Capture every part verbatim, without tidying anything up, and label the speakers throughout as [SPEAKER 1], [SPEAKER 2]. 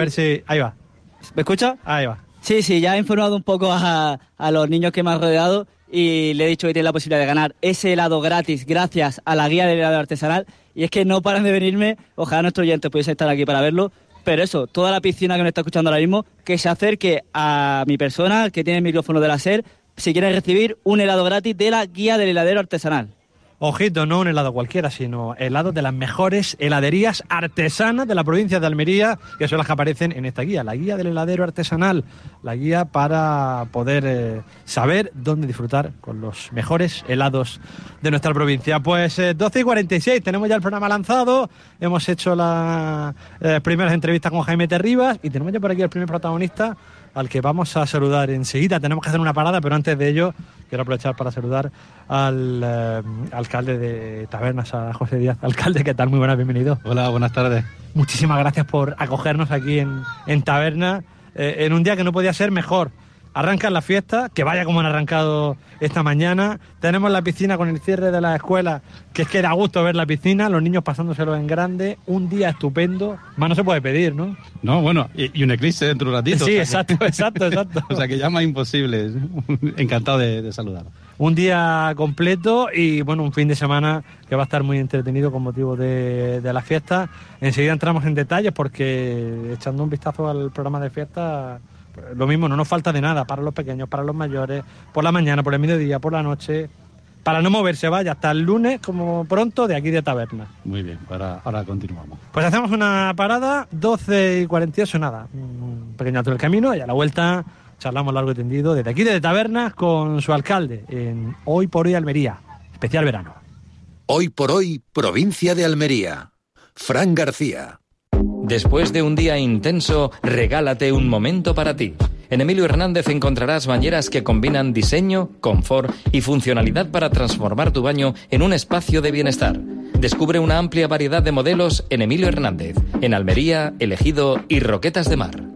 [SPEAKER 1] ver si... Ahí va.
[SPEAKER 2] ¿Me escucha?
[SPEAKER 1] Ahí va.
[SPEAKER 2] Sí, sí, ya he informado un poco a, a los niños que me han rodeado y le he dicho que tiene la posibilidad de ganar ese helado gratis gracias a la guía del helado artesanal. Y es que no paran de venirme, ojalá nuestros oyentes pudiesen estar aquí para verlo, pero eso, toda la piscina que me está escuchando ahora mismo, que se acerque a mi persona, que tiene el micrófono de la SER, si quieren recibir un helado gratis de la guía del heladero artesanal.
[SPEAKER 1] Ojito, no un helado cualquiera, sino helado de las mejores heladerías artesanas de la provincia de Almería, que son las que aparecen en esta guía, la guía del heladero artesanal, la guía para poder eh, saber dónde disfrutar con los mejores helados de nuestra provincia. Pues eh, doce y cuarenta y seis, tenemos ya el programa lanzado, hemos hecho las eh, primeras entrevistas con Jaime Terribas y tenemos ya por aquí el primer protagonista, al que vamos a saludar enseguida. Tenemos que hacer una parada, pero antes de ello quiero aprovechar para saludar al eh, alcalde de Tabernas, a José Díaz. Alcalde, ¿qué tal? Muy buenas, bienvenido.
[SPEAKER 3] Hola, buenas tardes.
[SPEAKER 1] Muchísimas gracias por acogernos aquí en, en Tabernas, eh, en un día que no podía ser mejor. Arrancan las fiestas, que vaya como han arrancado esta mañana. Tenemos la piscina con el cierre de la escuela, que es que da gusto ver la piscina, los niños pasándoselo en grande. Un día estupendo. Más no se puede pedir, ¿no?
[SPEAKER 3] No, bueno, y, y un eclipse dentro de un ratito.
[SPEAKER 1] Sí,
[SPEAKER 3] o sea
[SPEAKER 1] exacto,
[SPEAKER 3] que...
[SPEAKER 1] exacto, exacto.
[SPEAKER 3] O sea que ya más imposible. Encantado de, de saludar.
[SPEAKER 1] Un día completo y, bueno, un fin de semana que va a estar muy entretenido con motivo de, de las fiestas. Enseguida entramos en detalles porque, echando un vistazo al programa de fiestas, lo mismo, no nos falta de nada para los pequeños, para los mayores, por la mañana, por el mediodía, por la noche, para no moverse, vaya, hasta el lunes, como pronto, de aquí de Tabernas.
[SPEAKER 3] Muy bien, ahora, ahora continuamos.
[SPEAKER 1] Pues hacemos una parada, doce y cuarenta y ocho, nada, un pequeño alto del camino, y a la vuelta charlamos largo y tendido desde aquí, desde Tabernas, con su alcalde, en Hoy por Hoy Almería, especial verano.
[SPEAKER 4] Hoy por Hoy, provincia de Almería. Fran García.
[SPEAKER 5] Después de un día intenso, regálate un momento para ti. En Emilio Hernández encontrarás bañeras que combinan diseño, confort y funcionalidad para transformar tu baño en un espacio de bienestar. Descubre una amplia variedad de modelos en Emilio Hernández, en Almería, El Ejido y Roquetas de Mar.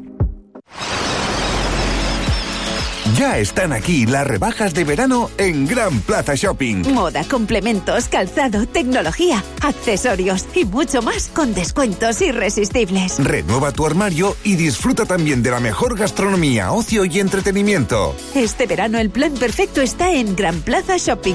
[SPEAKER 6] Ya están aquí las rebajas de verano en Gran Plaza Shopping.
[SPEAKER 7] Moda, complementos, calzado, tecnología, accesorios y mucho más con descuentos irresistibles.
[SPEAKER 6] Renueva tu armario y disfruta también de la mejor gastronomía, ocio y entretenimiento.
[SPEAKER 7] Este verano el plan perfecto está en Gran Plaza Shopping.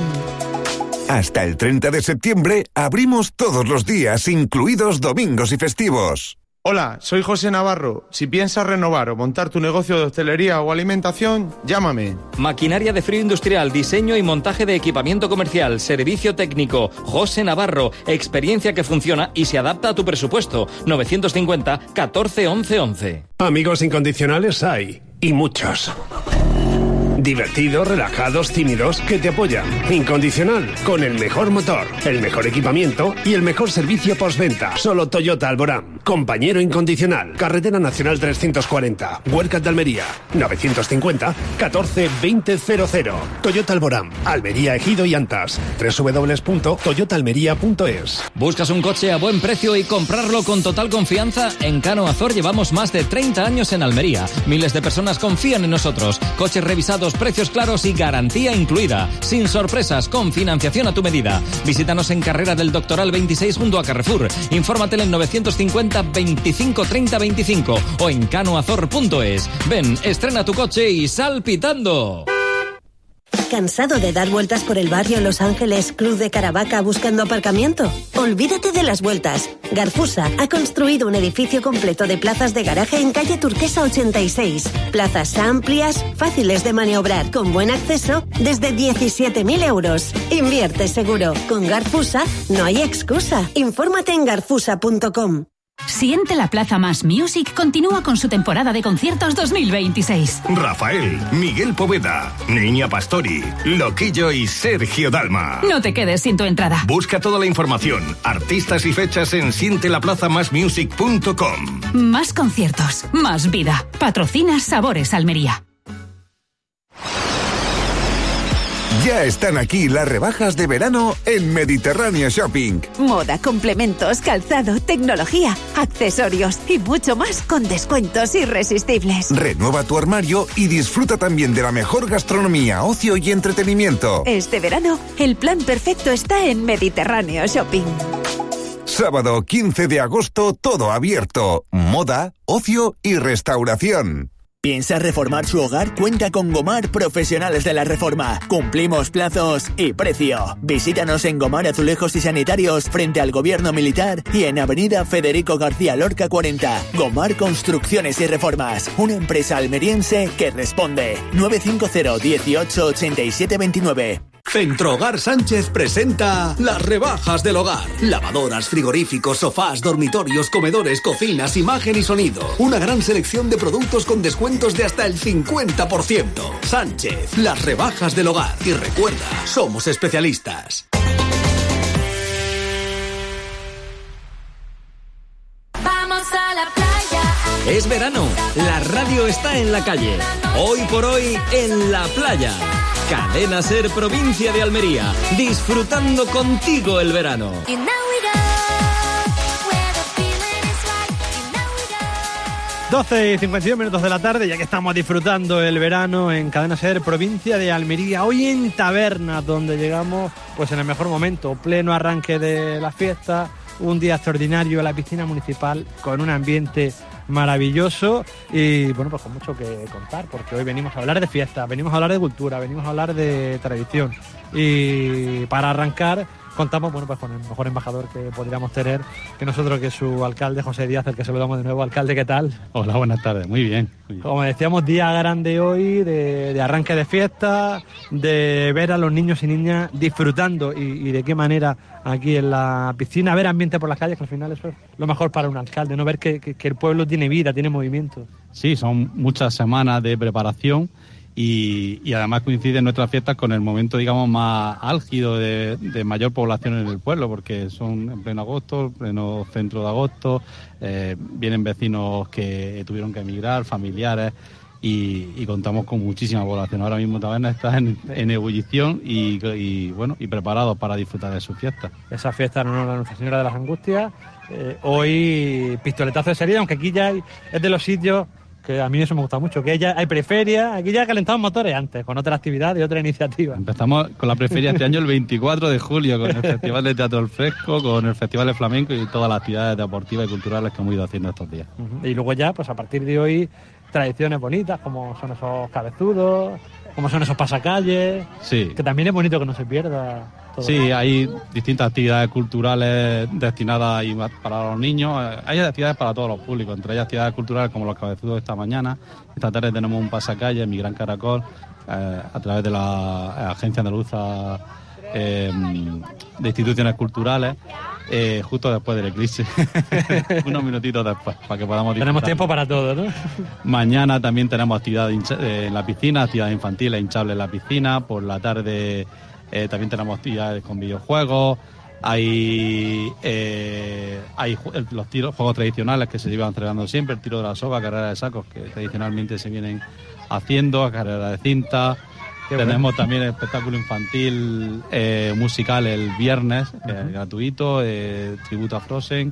[SPEAKER 6] Hasta el treinta de septiembre abrimos todos los días, incluidos domingos y festivos.
[SPEAKER 8] Hola, soy José Navarro. Si piensas renovar o montar tu negocio de hostelería o alimentación, llámame.
[SPEAKER 5] Maquinaria de frío industrial, diseño y montaje de equipamiento comercial, servicio técnico. José Navarro, experiencia que funciona y se adapta a tu presupuesto. novecientos cincuenta, catorce, once, once.
[SPEAKER 9] Amigos incondicionales hay, y muchos. Divertidos, relajados, tímidos, que te apoyan. Incondicional, con el mejor motor, el mejor equipamiento y el mejor servicio postventa. Solo Toyota Alborán. Compañero incondicional. Carretera Nacional trescientos cuarenta. Huercat de Almería. novecientos cincuenta, catorce, veinte, cero cero. Toyota Alborán. Almería, Ejido y Antas. doble u doble u doble u punto toyota almería punto es.
[SPEAKER 5] ¿Buscas un coche a buen precio y comprarlo con total confianza? En Cano Azor llevamos más de treinta años en Almería. Miles de personas confían en nosotros. Coches revisados, precios claros y garantía incluida. Sin sorpresas, con financiación a tu medida. Visítanos en Carrera del Doctoral veintiséis junto a Carrefour. Infórmate en novecientos cincuenta, veinticinco, treinta, veinticinco o en canoazor punto es. Ven, estrena tu coche y sal pitando.
[SPEAKER 10] ¿Cansado de dar vueltas por el barrio Los Ángeles, Cruz de Caravaca buscando aparcamiento? Olvídate de las vueltas. Garfusa ha construido un edificio completo de plazas de garaje en calle Turquesa ochenta y seis. Plazas amplias, fáciles de maniobrar, con buen acceso, desde diecisiete mil euros. Invierte seguro. Con Garfusa no hay excusa. Infórmate en garfusa punto com.
[SPEAKER 11] Siente la Plaza Más Music continúa con su temporada de conciertos dos mil veintiséis.
[SPEAKER 12] Rafael, Miguel Poveda, Niña Pastori, Loquillo y Sergio Dalma.
[SPEAKER 11] No te quedes sin tu entrada.
[SPEAKER 12] Busca toda la información, artistas y fechas en siente la plaza más music punto com.
[SPEAKER 11] Más conciertos, más vida. Patrocina Sabores Almería.
[SPEAKER 6] Ya están aquí las rebajas de verano en Mediterráneo Shopping.
[SPEAKER 7] Moda, complementos, calzado, tecnología, accesorios y mucho más con descuentos irresistibles.
[SPEAKER 6] Renueva tu armario y disfruta también de la mejor gastronomía, ocio y entretenimiento.
[SPEAKER 7] Este verano, el plan perfecto está en Mediterráneo Shopping.
[SPEAKER 6] Sábado quince de agosto, todo abierto. Moda, ocio y restauración.
[SPEAKER 13] ¿Piensas reformar su hogar? Cuenta con Gomar Profesionales de la Reforma. Cumplimos plazos y precio. Visítanos en Gomar Azulejos y Sanitarios frente al Gobierno Militar y en Avenida Federico García Lorca cuarenta. Gomar Construcciones y Reformas. Una empresa almeriense que responde. nueve cinco cero, dieciocho, ochenta y siete veintinueve.
[SPEAKER 14] Centro Hogar Sánchez presenta las rebajas del hogar. Lavadoras, frigoríficos, sofás, dormitorios, comedores, cocinas, imagen y sonido. Una gran selección de productos con descuentos de hasta el cincuenta por ciento. Sánchez, las rebajas del hogar. Y recuerda, somos especialistas.
[SPEAKER 15] Vamos a la playa.
[SPEAKER 5] Es verano, la radio está en la calle. Hoy por hoy, en la playa. Cadena Ser Provincia de Almería, disfrutando contigo el verano.
[SPEAKER 1] doce y cincuenta y dos minutos de la tarde, ya que estamos disfrutando el verano en Cadena Ser Provincia de Almería. Hoy en Tabernas, donde llegamos pues en el mejor momento, pleno arranque de la fiesta, un día extraordinario en la piscina municipal con un ambiente maravilloso y bueno, pues con mucho que contar, porque hoy venimos a hablar de fiesta, venimos a hablar de cultura, venimos a hablar de tradición y para arrancar contamos bueno pues con el mejor embajador que podríamos tener que nosotros, que es su alcalde José Díaz, al que saludamos de nuevo. Alcalde, ¿qué tal?
[SPEAKER 3] Hola, buenas tardes, muy bien, muy bien.
[SPEAKER 1] Como decíamos, día grande hoy de, de arranque de fiesta, de ver a los niños y niñas disfrutando y, y de qué manera aquí en la piscina, ver ambiente por las calles, que al final eso es lo mejor para un alcalde, no ver que, que, que el pueblo tiene vida, tiene movimiento.
[SPEAKER 3] Sí, son muchas semanas de preparación y, y además coinciden nuestras fiestas con el momento, digamos, más álgido de, de mayor población en el pueblo, porque son en pleno agosto, en pleno centro de agosto, eh, vienen vecinos que tuvieron que emigrar, familiares. Y, y contamos con muchísima población. Ahora mismo Tabernas está en, en ebullición y, y bueno y preparados para disfrutar de su fiesta.
[SPEAKER 1] Esa fiesta en honor a Nuestra Señora de las Angustias. Eh, hoy pistoletazo de salida, aunque aquí ya hay, es de los sitios que a mí eso me gusta mucho, que ya hay preferia, aquí ya calentamos motores antes, con otra actividad y otra iniciativa.
[SPEAKER 3] Empezamos con la preferia este año el veinticuatro de julio, con el Festival de Teatro al Fresco, con el Festival de Flamenco y todas las actividades deportivas y culturales que hemos ido haciendo estos días.
[SPEAKER 1] Uh-huh. Y luego ya, pues a partir de hoy, tradiciones bonitas, como son esos cabezudos, como son esos pasacalles,
[SPEAKER 3] sí,
[SPEAKER 1] que también es bonito que no se pierda todo.
[SPEAKER 3] Sí, hay distintas actividades culturales destinadas para los niños, hay actividades para todos los públicos, entre ellas actividades culturales como los cabezudos esta mañana. Esta tarde tenemos un pasacalle en Mi Gran Caracol, eh, a través de la Agencia Andaluza eh, de Instituciones Culturales, Eh, justo después del eclipse, unos minutitos después, para que podamos disfrutar.
[SPEAKER 1] Tenemos tiempo para todo, ¿no?
[SPEAKER 3] Mañana también tenemos actividad en la piscina, actividades infantiles hinchables en la piscina. Por la tarde eh, también tenemos actividades con videojuegos. Hay eh, hay los tiros, juegos tradicionales que se llevan celebrando siempre, el tiro de la soga, carrera de sacos, que tradicionalmente se vienen haciendo, carrera de cinta. Qué Tenemos bueno. también el espectáculo infantil eh, musical el viernes, uh-huh. eh, gratuito, eh, tributo a Frozen.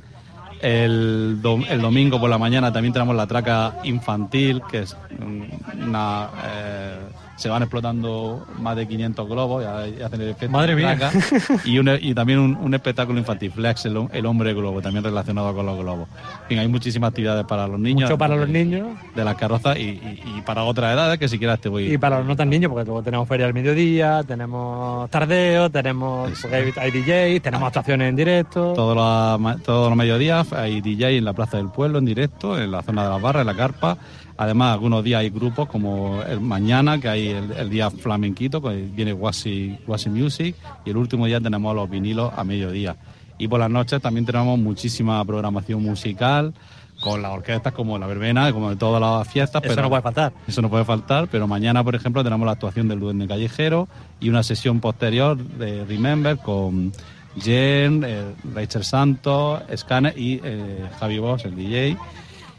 [SPEAKER 3] El, do, el domingo por la mañana también tenemos la traca infantil, que es una... Eh, se van explotando más de quinientos globos y, y hacen el efecto.
[SPEAKER 1] Madre mía.
[SPEAKER 3] Y, un, y también un, un espectáculo infantil, Flex, el, el hombre globo, también relacionado con los globos. En fin, hay muchísimas actividades para los niños.
[SPEAKER 1] Mucho para
[SPEAKER 3] de,
[SPEAKER 1] los niños.
[SPEAKER 3] De las carrozas y, y, y para otras edades que si quieras te voy.
[SPEAKER 1] Y para los no tan niños, porque luego tenemos feria al mediodía, tenemos tardeo, tenemos porque hay, hay D Js, tenemos actuaciones en directo.
[SPEAKER 3] Todos los, todos los mediodías hay D J en la Plaza del Pueblo en directo, en la zona de las barras, en la carpa. Además, algunos días hay grupos, como el mañana, que hay el, el día flamenquito, que viene Wasi, Wasi Music, y el último día tenemos los vinilos a mediodía. Y por las noches también tenemos muchísima programación musical, con las orquestas como la verbena, como de todas las fiestas.
[SPEAKER 1] Eso
[SPEAKER 3] pero,
[SPEAKER 1] no puede faltar.
[SPEAKER 3] Eso no puede faltar, pero mañana, por ejemplo, tenemos la actuación del Duende Callejero y una sesión posterior de Remember con Jen, eh, Rachel Santos, Scanner y eh, Javi Bosch, el D J.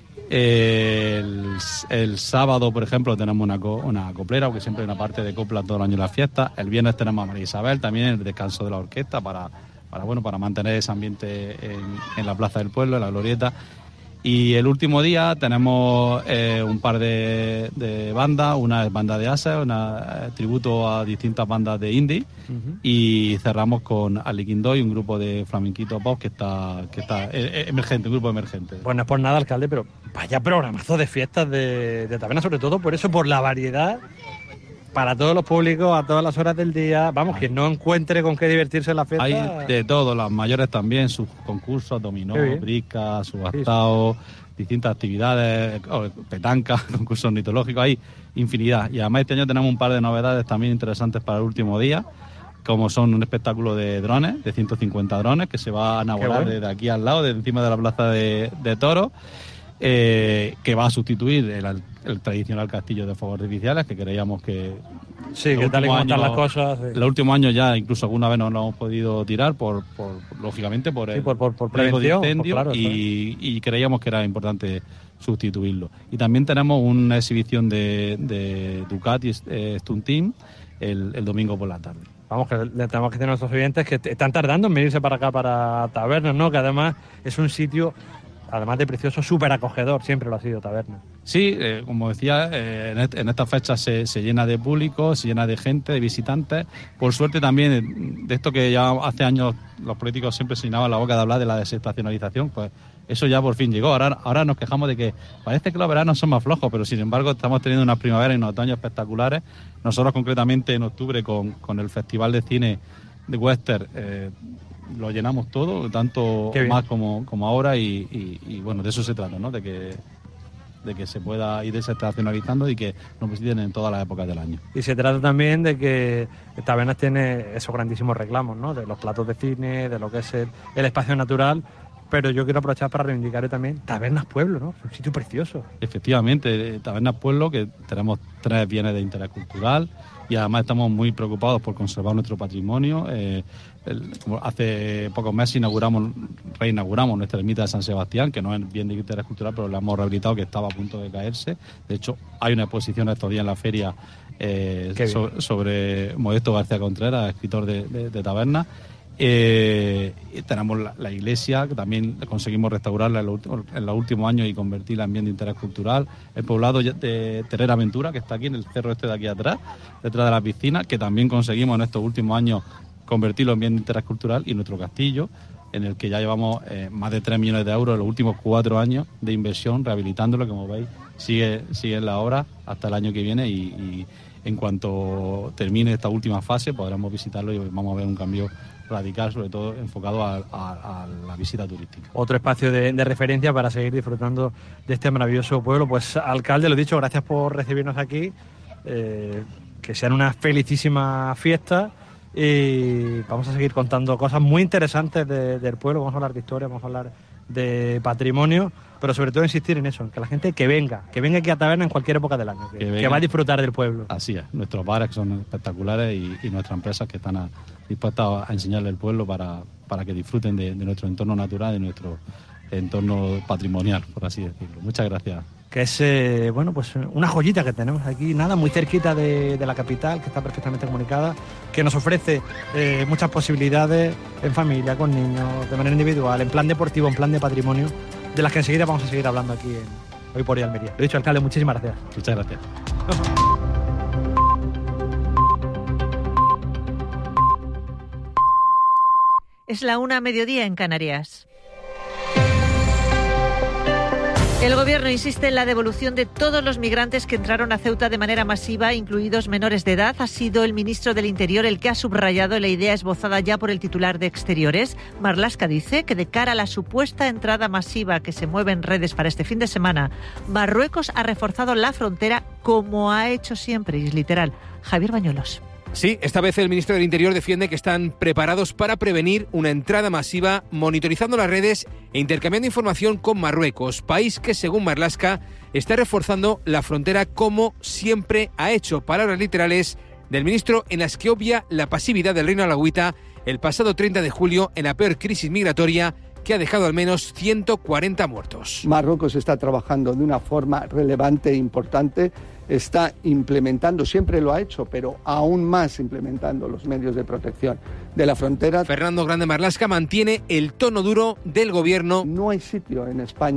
[SPEAKER 3] El, el sábado, por ejemplo, tenemos una, co, una coplera, porque siempre hay una parte de copla todo el año en la fiesta. El viernes tenemos a María Isabel, también el descanso de la orquesta para, para, bueno, para mantener ese ambiente en, en la Plaza del Pueblo, en la Glorieta. Y el último día tenemos eh, un par de, de bandas, una es banda de Asa, una eh, tributo a distintas bandas de indie, uh-huh. y cerramos con Aliquindoy, un grupo de flamenquito pop que está que está eh, emergente, un grupo emergente.
[SPEAKER 1] Pues no es por nada, alcalde, pero vaya programazo de fiestas de, de taberna, sobre todo por eso, por la variedad, para todos los públicos, a todas las horas del día. Vamos, quien no encuentre con qué divertirse en la fiesta.
[SPEAKER 3] Hay de todo, las mayores también, sus concursos, dominó, brisca, subastado, sí, sí. distintas actividades, petanca, concursos ornitológicos, hay infinidad. Y además este año tenemos un par de novedades también interesantes para el último día, como son un espectáculo de drones, de ciento cincuenta drones, que se va a inaugurar bueno. desde aquí al lado, desde encima de la plaza de, de Toros. Eh, que va a sustituir el, el tradicional castillo de fuegos artificiales, que creíamos que
[SPEAKER 1] sí, que tal y como están las cosas, sí.
[SPEAKER 3] Los últimos años ya incluso alguna vez no lo hemos podido tirar por, por lógicamente por el
[SPEAKER 1] sí, por, por, por riesgo de incendio,
[SPEAKER 3] por claro, y, y creíamos que era importante sustituirlo. Y también tenemos una exhibición de, de Ducati eh, Stunt Team el, el domingo por la tarde.
[SPEAKER 1] Vamos, que le tenemos que decir a nuestros oyentes que están tardando en venirse para acá, para Tabernas, ¿no? Que además es un sitio, además de precioso, súper acogedor, siempre lo ha sido Tabernas.
[SPEAKER 3] Sí, eh, como decía, eh, en, este, en estas fechas se, se llena de público, se llena de gente, de visitantes. Por suerte también, de esto que ya hace años los políticos siempre se llenaban la boca de hablar de la desestacionalización, pues eso ya por fin llegó. Ahora, ahora nos quejamos de que parece que los veranos son más flojos, pero sin embargo estamos teniendo unas primaveras y unos otoños espectaculares. Nosotros concretamente en octubre con, con el Festival de Cine de Western, eh, lo llenamos todo, tanto más como, como ahora, y, y, y bueno, de eso se trata, ¿no? De que, de que se pueda ir desestacionalizando y que nos visiten en todas las épocas del año.
[SPEAKER 1] Y se trata también de que Tabernas tiene esos grandísimos reclamos, ¿no? De los platos de cine, de lo que es el, el espacio natural, pero yo quiero aprovechar para reivindicar también Tabernas Pueblo, ¿no? Es un sitio precioso.
[SPEAKER 3] Efectivamente, Tabernas Pueblo, que tenemos tres bienes de interés cultural, y además estamos muy preocupados por conservar nuestro patrimonio. Eh, el, hace pocos meses inauguramos, reinauguramos nuestra ermita de San Sebastián, que no es bien de interés cultural, pero la hemos rehabilitado, que estaba a punto de caerse. De hecho, hay una exposición estos días en la feria eh, so, sobre Modesto García Contreras, escritor de, de, de Tabernas. Eh, tenemos la, la iglesia, que también conseguimos restaurarla en los, en los últimos años y convertirla en bien de interés cultural. El poblado de Terrera Aventura, que está aquí en el cerro este de aquí atrás, detrás de la piscina, que también conseguimos en estos últimos años convertirlo en bien de interés cultural. Y nuestro castillo, en el que ya llevamos eh, más de tres millones de euros en los últimos cuatro años de inversión, rehabilitándolo. Como veis, sigue, sigue en la obra hasta el año que viene, y, y en cuanto termine esta última fase podremos visitarlo y vamos a ver un cambio radical, sobre todo enfocado a, a, a la visita turística.
[SPEAKER 1] Otro espacio de, de referencia para seguir disfrutando de este maravilloso pueblo. Pues, alcalde, lo dicho, gracias por recibirnos aquí, eh, que sean una felicísima fiesta, y vamos a seguir contando cosas muy interesantes de, del pueblo. Vamos a hablar de historia, vamos a hablar de patrimonio, pero sobre todo insistir en eso, en que la gente que venga, que venga aquí a Taberna en cualquier época del año, que, que, que va a disfrutar del pueblo.
[SPEAKER 3] Así es, nuestros bares son espectaculares, y, y nuestras empresas que están a, dispuestas a enseñarle al pueblo para, para que disfruten de, de nuestro entorno natural, de nuestro entorno patrimonial, por así decirlo. Muchas gracias.
[SPEAKER 1] Que es, eh, bueno, pues una joyita que tenemos aquí, nada, muy cerquita de, de la capital, que está perfectamente comunicada, que nos ofrece eh, muchas posibilidades en familia, con niños, de manera individual, en plan deportivo, en plan de patrimonio, de las que enseguida vamos a seguir hablando aquí en Hoy por Hoy Almería. Lo dicho, alcalde, muchísimas gracias.
[SPEAKER 3] Muchas gracias.
[SPEAKER 16] Es la una, mediodía en Canarias. El Gobierno insiste en la devolución de todos los migrantes que entraron a Ceuta de manera masiva, incluidos menores de edad. Ha sido el ministro del Interior el que ha subrayado la idea esbozada ya por el titular de Exteriores. Marlaska dice que de cara a la supuesta entrada masiva que se mueve en redes para este fin de semana, Marruecos ha reforzado la frontera como ha hecho siempre, y es literal. Javier Bañuelos.
[SPEAKER 17] Sí, esta vez el ministro del Interior defiende que están preparados para prevenir una entrada masiva, monitorizando las redes e intercambiando información con Marruecos, país que, según Marlaska, está reforzando la frontera como siempre ha hecho. Palabras literales del ministro en las que obvia la pasividad del reino alauita el pasado treinta de julio en la peor crisis migratoria que ha dejado al menos ciento cuarenta muertos.
[SPEAKER 18] Marruecos está trabajando de una forma relevante e importante. Está implementando, siempre lo ha hecho, pero aún más implementando los medios de protección de la frontera.
[SPEAKER 17] Fernando Grande Marlaska mantiene el tono duro del Gobierno.
[SPEAKER 18] No hay sitio en España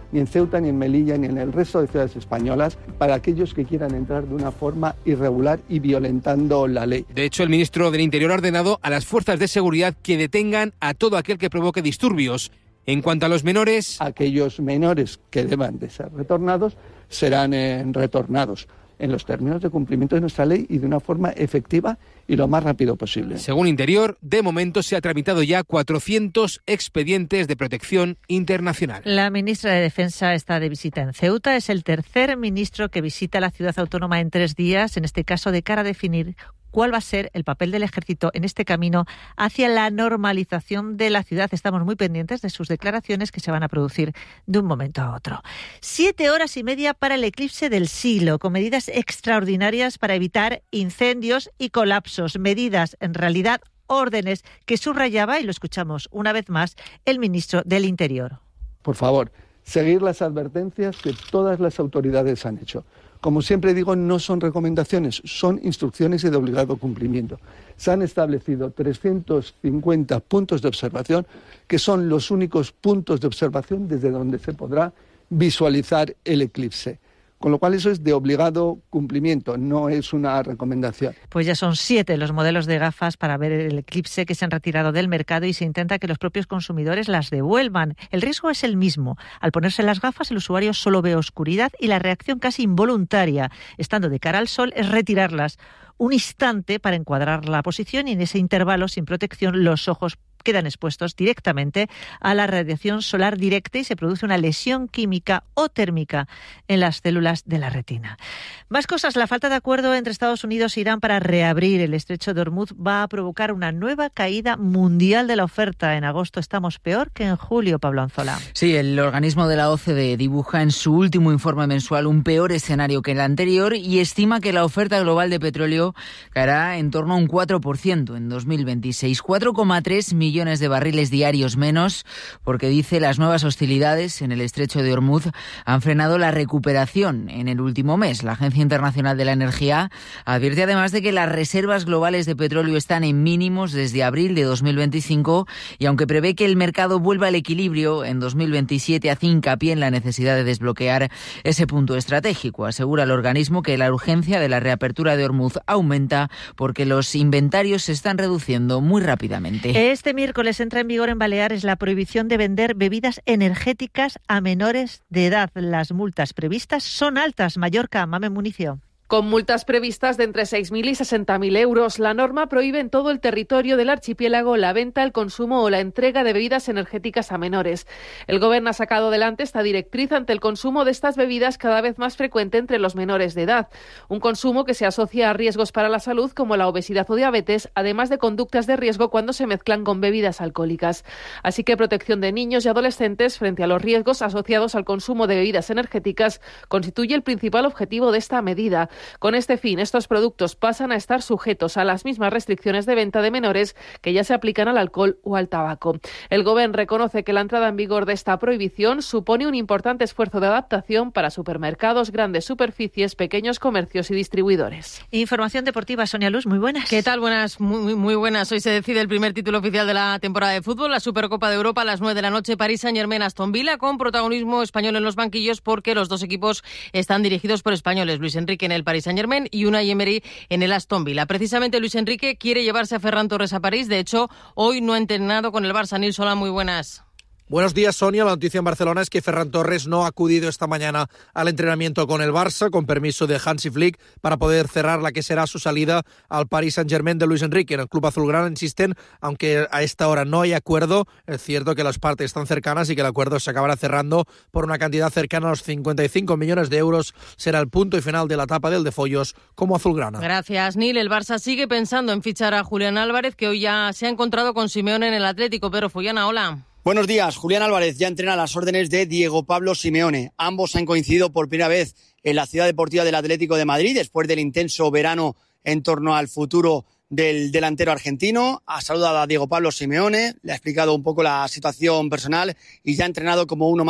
[SPEAKER 18] ni en Ceuta, ni en Melilla, ni en el resto de ciudades españolas, para aquellos que quieran entrar de una forma irregular y violentando la ley.
[SPEAKER 17] De hecho, el ministro del Interior ha ordenado a las fuerzas de seguridad que detengan a todo aquel que provoque disturbios. En cuanto a los menores...
[SPEAKER 18] Aquellos menores que deban de ser retornados serán eh, retornados en los términos de cumplimiento de nuestra ley y de una forma efectiva y lo más rápido posible.
[SPEAKER 17] Según Interior, de momento se ha tramitado ya cuatrocientos expedientes de protección internacional.
[SPEAKER 16] La ministra de Defensa está de visita en Ceuta. Es el tercer ministro que visita la ciudad autónoma en tres días, en este caso de cara a definir cuál va a ser el papel del ejército en este camino hacia la normalización de la ciudad. Estamos muy pendientes de sus declaraciones que se van a producir de un momento a otro. Siete horas y media para el eclipse del siglo, con medidas extraordinarias para evitar incendios y colapsos. Medidas, en realidad, órdenes que subrayaba, y lo escuchamos una vez más, el ministro del Interior.
[SPEAKER 18] Por favor, seguir las advertencias que todas las autoridades han hecho. Como siempre digo, no son recomendaciones, son instrucciones y de obligado cumplimiento. Se han establecido trescientos cincuenta puntos de observación, que son los únicos puntos de observación desde donde se podrá visualizar el eclipse. Con lo cual eso es de obligado cumplimiento, no es una recomendación.
[SPEAKER 16] Pues ya son siete los modelos de gafas para ver el eclipse que se han retirado del mercado y se intenta que los propios consumidores las devuelvan. El riesgo es el mismo. Al ponerse las gafas, el usuario solo ve oscuridad y la reacción casi involuntaria, estando de cara al sol, es retirarlas. Un instante para encuadrar la posición y en ese intervalo, sin protección, los ojos quedan expuestos directamente a la radiación solar directa y se produce una lesión química o térmica en las células de la retina. Más cosas. La falta de acuerdo entre Estados Unidos e Irán para reabrir el estrecho de Hormuz va a provocar una nueva caída mundial de la oferta. En agosto estamos peor que en julio, Pablo Anzola.
[SPEAKER 19] Sí, el organismo de la O C D E dibuja en su último informe mensual un peor escenario que el anterior y estima que la oferta global de petróleo caerá en torno a un cuatro por ciento en dos mil veintiséis. cuatro coma tres millones de barriles diarios menos, porque dice las nuevas hostilidades en el estrecho de Hormuz han frenado la recuperación en el último mes. La Agencia Internacional de la Energía advierte además de que las reservas globales de petróleo están en mínimos desde abril de dos mil veinticinco y aunque prevé que el mercado vuelva al equilibrio en dos mil veintisiete, hace hincapié en la necesidad de desbloquear ese punto estratégico. Asegura el organismo que la urgencia de la reapertura de Hormuz aumenta porque los inventarios se están reduciendo muy rápidamente.
[SPEAKER 16] Este miércoles entra en vigor en Baleares la prohibición de vender bebidas energéticas a menores de edad. Las multas previstas son altas. Mallorca, Mame Municio.
[SPEAKER 20] Con multas previstas de entre seis mil y sesenta mil euros, la norma prohíbe en todo el territorio del archipiélago la venta, el consumo o la entrega de bebidas energéticas a menores. El Gobierno ha sacado adelante esta directriz ante el consumo de estas bebidas cada vez más frecuente entre los menores de edad. Un consumo que se asocia a riesgos para la salud como la obesidad o diabetes, además de conductas de riesgo cuando se mezclan con bebidas alcohólicas. Así que protección de niños y adolescentes frente a los riesgos asociados al consumo de bebidas energéticas constituye el principal objetivo de esta medida. Con este fin, estos productos pasan a estar sujetos a las mismas restricciones de venta de menores que ya se aplican al alcohol o al tabaco. El Gobierno reconoce que la entrada en vigor de esta prohibición supone un importante esfuerzo de adaptación para supermercados, grandes superficies, pequeños comercios y distribuidores.
[SPEAKER 16] Información deportiva, Sonia Luz, muy buenas.
[SPEAKER 21] ¿Qué tal? Buenas, muy, muy buenas. Hoy se decide el primer título oficial de la temporada de fútbol, la Supercopa de Europa, a las nueve de la noche, París Saint-Germain Aston Villa, con protagonismo español en los banquillos porque los dos equipos están dirigidos por españoles. Luis Enrique en el Paris Saint-Germain y Unai Emery en el Aston Villa. Precisamente Luis Enrique quiere llevarse a Ferran Torres a París. De hecho, hoy no ha entrenado con el Barça. Nils, hola, muy buenas.
[SPEAKER 22] Buenos días, Sonia. La noticia en Barcelona es que Ferran Torres no ha acudido esta mañana al entrenamiento con el Barça, con permiso de Hansi Flick, para poder cerrar la que será su salida al Paris Saint-Germain de Luis Enrique. En el club azulgrana insisten, aunque a esta hora no hay acuerdo, es cierto que las partes están cercanas y que el acuerdo se acabará cerrando por una cantidad cercana a los cincuenta y cinco millones de euros. Será el punto y final de la etapa del de Follos como azulgrana.
[SPEAKER 21] Gracias, Nil. El Barça sigue pensando en fichar a Julián Álvarez, que hoy ya se ha encontrado con Simeone en el Atlético. Pero Fullana, hola.
[SPEAKER 23] Buenos días. Julián Álvarez ya entrena a las órdenes de Diego Pablo Simeone. Ambos han coincidido por primera vez en la ciudad deportiva del Atlético de Madrid después del intenso verano en torno al futuro del delantero argentino. Ha saludado a Diego Pablo Simeone, le ha explicado un poco la situación personal y ya ha entrenado como uno más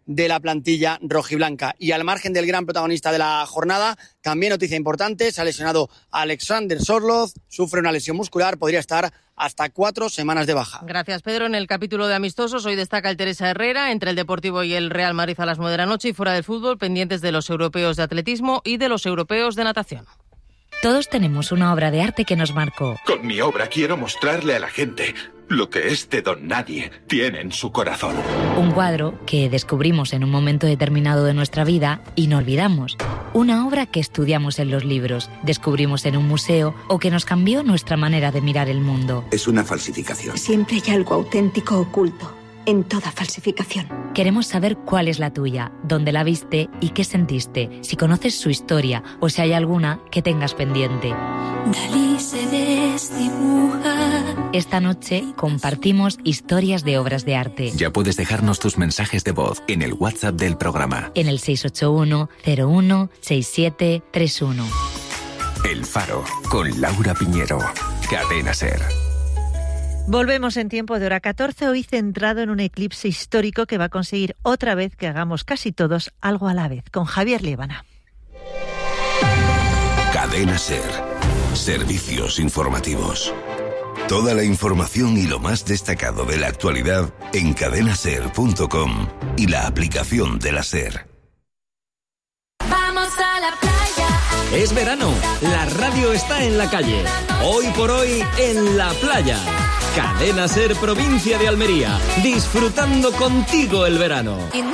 [SPEAKER 23] de la plantilla rojiblanca. Y al margen del gran protagonista de la jornada, también noticia importante, se ha lesionado Alexander Sorloth, sufre una lesión muscular, podría estar hasta cuatro semanas de baja.
[SPEAKER 21] Gracias, Pedro. En el capítulo de amistosos, hoy destaca el Teresa Herrera, entre el Deportivo y el Real Madrid a las nueve de la noche, y fuera del fútbol, pendientes de los europeos de atletismo y de los europeos de natación.
[SPEAKER 2] Todos tenemos una obra de arte que nos marcó.
[SPEAKER 4] Con mi obra quiero mostrarle a la gente lo que este don nadie tiene en su corazón.
[SPEAKER 2] Un cuadro que descubrimos en un momento determinado de nuestra vida y no olvidamos. Una obra que estudiamos en los libros, descubrimos en un museo o que nos cambió nuestra manera de mirar el mundo.
[SPEAKER 8] Es una falsificación.
[SPEAKER 24] Siempre hay algo auténtico oculto en toda falsificación.
[SPEAKER 2] Queremos saber cuál es la tuya, dónde la viste y qué sentiste, si conoces su historia o si hay alguna que tengas pendiente.
[SPEAKER 15] Dalí se desdibuja.
[SPEAKER 2] Esta noche compartimos historias de obras de arte.
[SPEAKER 25] Ya puedes dejarnos tus mensajes de voz en el WhatsApp del programa.
[SPEAKER 2] En el seis ocho uno, cero uno, seis siete tres uno.
[SPEAKER 25] El Faro, con Laura Piñero. Cadena SER.
[SPEAKER 16] Volvemos en tiempo de hora catorce, hoy centrado en un eclipse histórico que va a conseguir otra vez que hagamos casi todos algo a la vez, con Javier Líbana.
[SPEAKER 6] Cadena SER. Servicios informativos. Toda la información y lo más destacado de la actualidad en cadena ser punto com y la aplicación de la SER.
[SPEAKER 15] Vamos a la playa.
[SPEAKER 5] Es verano, la radio está en la calle. Hoy por hoy, en la playa. Cadena SER, provincia de Almería, disfrutando contigo el verano.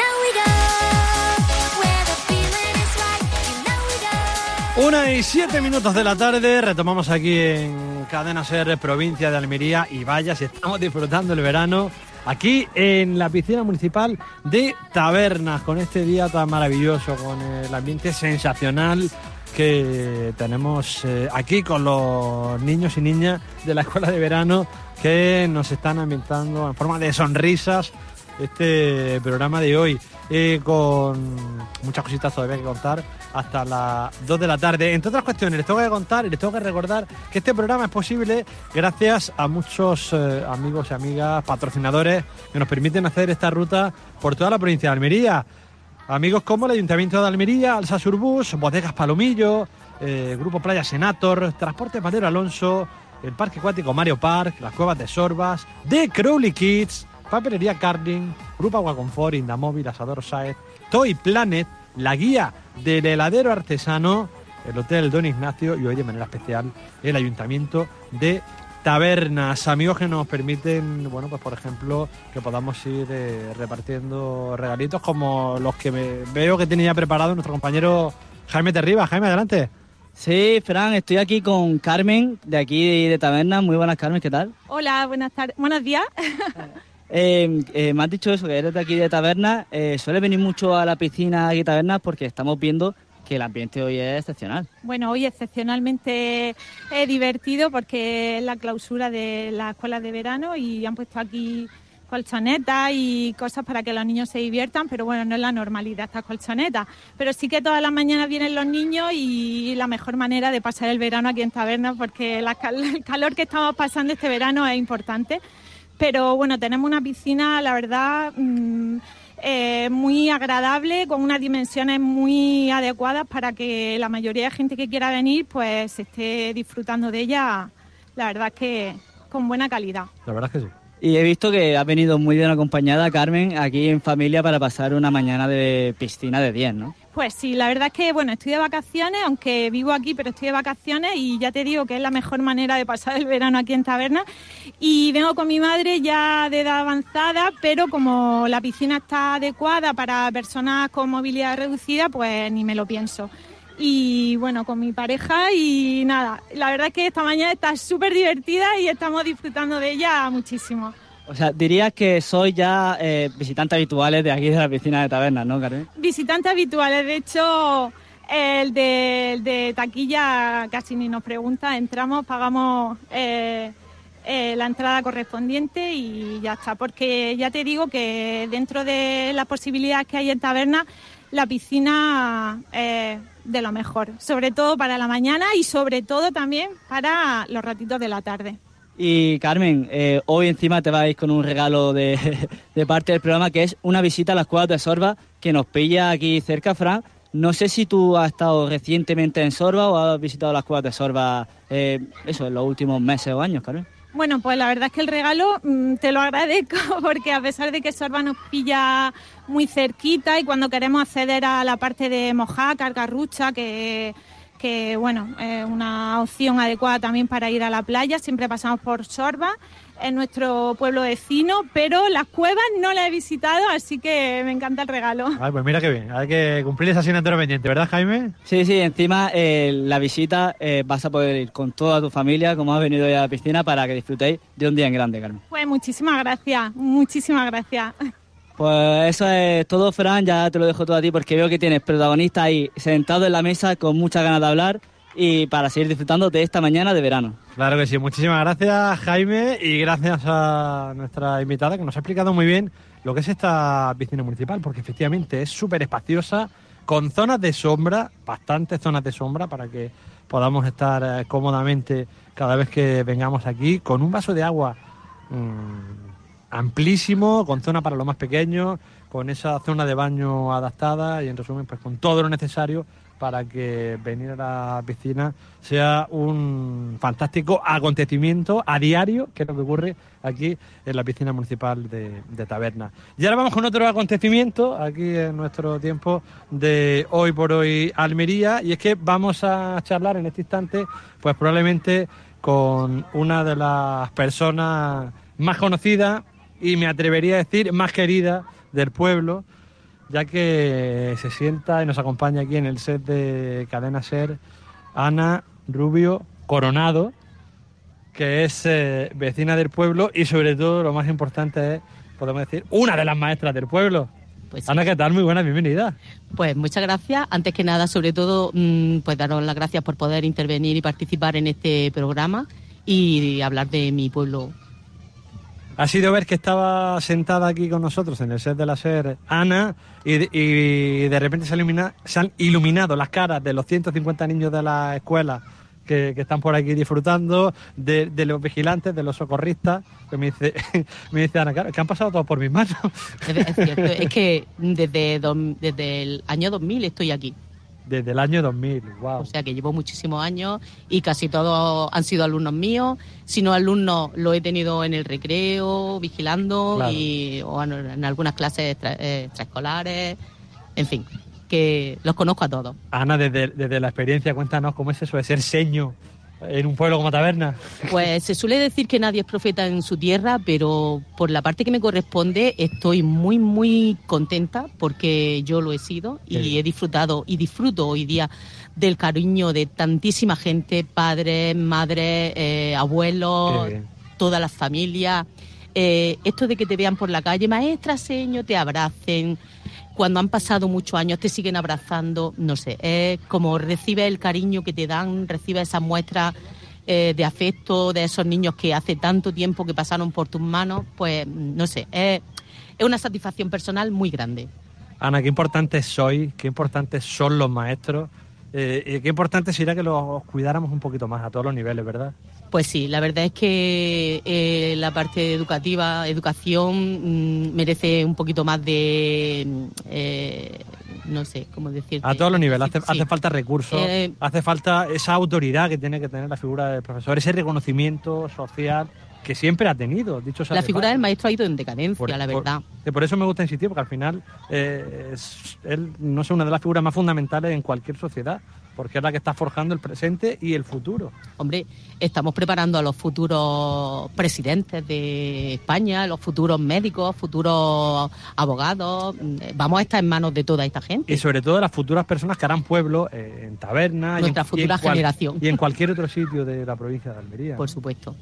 [SPEAKER 1] Una y siete minutos de la tarde, retomamos aquí en Cadena SER, provincia de Almería, y vaya si estamos disfrutando el verano aquí en la piscina municipal de Tabernas, con este día tan maravilloso, con el ambiente sensacional que tenemos eh, aquí con los niños y niñas de la escuela de verano que nos están ambientando en forma de sonrisas este programa de hoy, eh, con muchas cositas todavía que contar hasta las dos de la tarde. Entre otras cuestiones, les tengo que contar y les tengo que recordar que este programa es posible gracias a muchos eh, amigos y amigas, patrocinadores que nos permiten hacer esta ruta por toda la provincia de Almería. Amigos como el Ayuntamiento de Almería, Alsa Surbus, Bodegas Palomillo, eh, Grupo Playa Senator, Transportes Valero Alonso, el Parque Acuático Mario Park, las Cuevas de Sorbas, The Crowley Kids, Papelería Carling, Grupo Agua Confort, Indamóvil, Asador Saez, Toy Planet, la guía del heladero artesano, el Hotel Don Ignacio y hoy de manera especial el Ayuntamiento de Tabernas. Amigos que nos permiten, bueno, pues por ejemplo, que podamos ir eh, repartiendo regalitos como los que me veo que tiene ya preparado nuestro compañero Jaime Terriba. Jaime, adelante.
[SPEAKER 26] Sí, Fran, estoy aquí con Carmen, de aquí de Tabernas. Muy buenas, Carmen, ¿qué tal?
[SPEAKER 27] Hola, buenas tardes, buenos días.
[SPEAKER 26] Eh, eh, me has dicho eso, que eres de aquí de Tabernas. Eh, ¿Suele venir mucho a la piscina aquí de Tabernas? Porque estamos viendo que el ambiente hoy es excepcional.
[SPEAKER 27] Bueno, hoy excepcionalmente es divertido porque es la clausura de la escuela de verano y han puesto aquí colchonetas y cosas para que los niños se diviertan, pero bueno, no es la normalidad estas colchonetas. Pero sí que todas las mañanas vienen los niños y la mejor manera de pasar el verano aquí en Tabernas, porque la, el calor que estamos pasando este verano es importante. Pero bueno, tenemos una piscina, la verdad, mmm, eh, muy agradable, con unas dimensiones muy adecuadas para que la mayoría de gente que quiera venir pues esté disfrutando de ella, la verdad es que con buena calidad.
[SPEAKER 1] La verdad es que sí.
[SPEAKER 26] Y he visto que has venido muy bien acompañada, Carmen, aquí en familia para pasar una mañana de piscina de diez, ¿no?
[SPEAKER 27] Pues sí, la verdad es que, bueno, estoy de vacaciones, aunque vivo aquí, pero estoy de vacaciones y ya te digo que es la mejor manera de pasar el verano aquí en Tabernas. Y vengo con mi madre ya de edad avanzada, pero como la piscina está adecuada para personas con movilidad reducida, pues ni me lo pienso. Y bueno, con mi pareja y nada, la verdad es que esta mañana está súper divertida y estamos disfrutando de ella muchísimo.
[SPEAKER 26] O sea, dirías que sois ya eh, visitantes habituales de aquí de la piscina de Tabernas, ¿no, Carmen?
[SPEAKER 27] Visitantes habituales, de hecho, el de, el de taquilla casi ni nos pregunta, entramos, pagamos eh, eh, la entrada correspondiente y ya está, porque ya te digo que dentro de las posibilidades que hay en Tabernas, la piscina es de lo mejor, sobre todo para la mañana y sobre todo también para los ratitos de la tarde.
[SPEAKER 26] Y Carmen, eh, hoy encima te vais con un regalo de, de parte del programa, que es una visita a las cuevas de Sorba, que nos pilla aquí cerca, Fran. No sé si tú has estado recientemente en Sorba o has visitado las cuevas de Sorba, eh, eso, en los últimos meses o años, Carmen.
[SPEAKER 27] Bueno, pues la verdad es que el regalo mmm, te lo agradezco, porque a pesar de que Sorba nos pilla muy cerquita y cuando queremos acceder a la parte de Mojácar, Garrucha, que... que bueno, es una opción adecuada también para ir a la playa, siempre pasamos por Sorba, es nuestro pueblo vecino, pero las cuevas no las he visitado, así que me encanta el regalo.
[SPEAKER 1] Ay, pues mira qué bien, hay que cumplir esa asignatura pendiente, ¿verdad, Jaime?
[SPEAKER 26] Sí, sí, encima eh, la visita eh, vas a poder ir con toda tu familia, como has venido hoy a la piscina, para que disfrutéis de un día en grande, Carmen.
[SPEAKER 27] Pues muchísimas gracias, muchísimas gracias.
[SPEAKER 26] Pues eso es todo, Fran, ya te lo dejo todo a ti porque veo que tienes protagonistas ahí sentados en la mesa con muchas ganas de hablar y para seguir disfrutando de esta mañana de verano.
[SPEAKER 1] Claro que sí, muchísimas gracias, Jaime, y gracias a nuestra invitada que nos ha explicado muy bien lo que es esta piscina municipal, porque efectivamente es súper espaciosa, con zonas de sombra, bastantes zonas de sombra para que podamos estar eh, cómodamente cada vez que vengamos aquí, con un vaso de agua mmm, amplísimo, con zona para los más pequeños, con esa zona de baño adaptada y en resumen pues con todo lo necesario para que venir a la piscina sea un fantástico acontecimiento a diario, que es lo que ocurre aquí en la piscina municipal de, de Taberna. Y ahora vamos con otro acontecimiento aquí en nuestro tiempo de Hoy por Hoy Almería, y es que vamos a charlar en este instante pues probablemente con una de las personas más conocidas y me atrevería a decir más querida del pueblo, ya que se sienta y nos acompaña aquí en el set de Cadena SER Ana Rubio Coronado, que es eh, vecina del pueblo y sobre todo lo más importante es, podemos decir, una de las maestras del pueblo.
[SPEAKER 7] Pues sí.
[SPEAKER 1] Ana, ¿qué tal? Muy buena, bienvenida.
[SPEAKER 7] Pues muchas gracias. Antes que nada, sobre todo, mmm, pues daros las gracias por poder intervenir y participar en este programa y hablar de mi pueblo.
[SPEAKER 1] Ha sido ver que estaba sentada aquí con nosotros en el set de la SER Ana y de, y de repente se, ilumina, se han iluminado las caras de los ciento cincuenta niños de la escuela que, que están por aquí disfrutando, de, de los vigilantes, de los socorristas, que me dice, me dice Ana, claro, que han pasado todos por mis manos.
[SPEAKER 7] Es, es cierto, es que desde, do, desde el año dos mil estoy aquí.
[SPEAKER 1] Desde el año dos mil, wow.
[SPEAKER 7] O sea que llevo muchísimos años y casi todos han sido alumnos míos. Si no alumnos, lo he tenido en el recreo, vigilando, claro. y o en algunas clases extra, extraescolares, en fin, que los conozco a todos.
[SPEAKER 1] Ana, desde, desde la experiencia, cuéntanos cómo es eso de ser seño en un pueblo como Taberna.
[SPEAKER 7] Pues se suele decir que nadie es profeta en su tierra, pero por la parte que me corresponde estoy muy, muy contenta porque yo lo he sido y sí. he disfrutado y disfruto hoy día del cariño de tantísima gente, padres, madres, eh, abuelos, todas las familias. Eh, esto de que te vean por la calle, maestra, seño, te abracen. Cuando han pasado muchos años te siguen abrazando, no sé, es como recibes el cariño que te dan, recibes esas muestras eh, de afecto de esos niños que hace tanto tiempo que pasaron por tus manos, pues no sé, es, es una satisfacción personal muy grande.
[SPEAKER 1] Ana, qué importantes sois, qué importantes son los maestros, eh, y qué importante sería que los cuidáramos un poquito más a todos los niveles, ¿verdad?
[SPEAKER 7] Pues sí, la verdad es que eh, la parte educativa, educación, mmm, merece un poquito más de, eh, no sé, cómo decirte.
[SPEAKER 1] A todos los niveles, hace, sí. hace falta recursos,
[SPEAKER 7] eh,
[SPEAKER 1] hace falta esa autoridad que tiene que tener la figura del profesor, ese reconocimiento social que siempre ha tenido, dicho sea
[SPEAKER 7] La
[SPEAKER 1] de
[SPEAKER 7] figura
[SPEAKER 1] paso.
[SPEAKER 7] del maestro ha ido en decadencia,
[SPEAKER 1] por,
[SPEAKER 7] la verdad.
[SPEAKER 1] Por, por eso me gusta insistir, porque al final eh, es él, no sé, una de las figuras más fundamentales en cualquier sociedad, porque es la que está forjando el presente y el futuro.
[SPEAKER 7] Hombre, estamos preparando a los futuros presidentes de España, los futuros médicos, futuros abogados. Vamos a estar en manos de toda esta gente.
[SPEAKER 1] Y sobre todo las futuras personas que harán pueblo eh, en Taberna.
[SPEAKER 7] Nuestra
[SPEAKER 1] y en,
[SPEAKER 7] futura
[SPEAKER 1] y en cual,
[SPEAKER 7] generación.
[SPEAKER 1] Y en cualquier otro sitio de la provincia de Almería.
[SPEAKER 7] Por supuesto.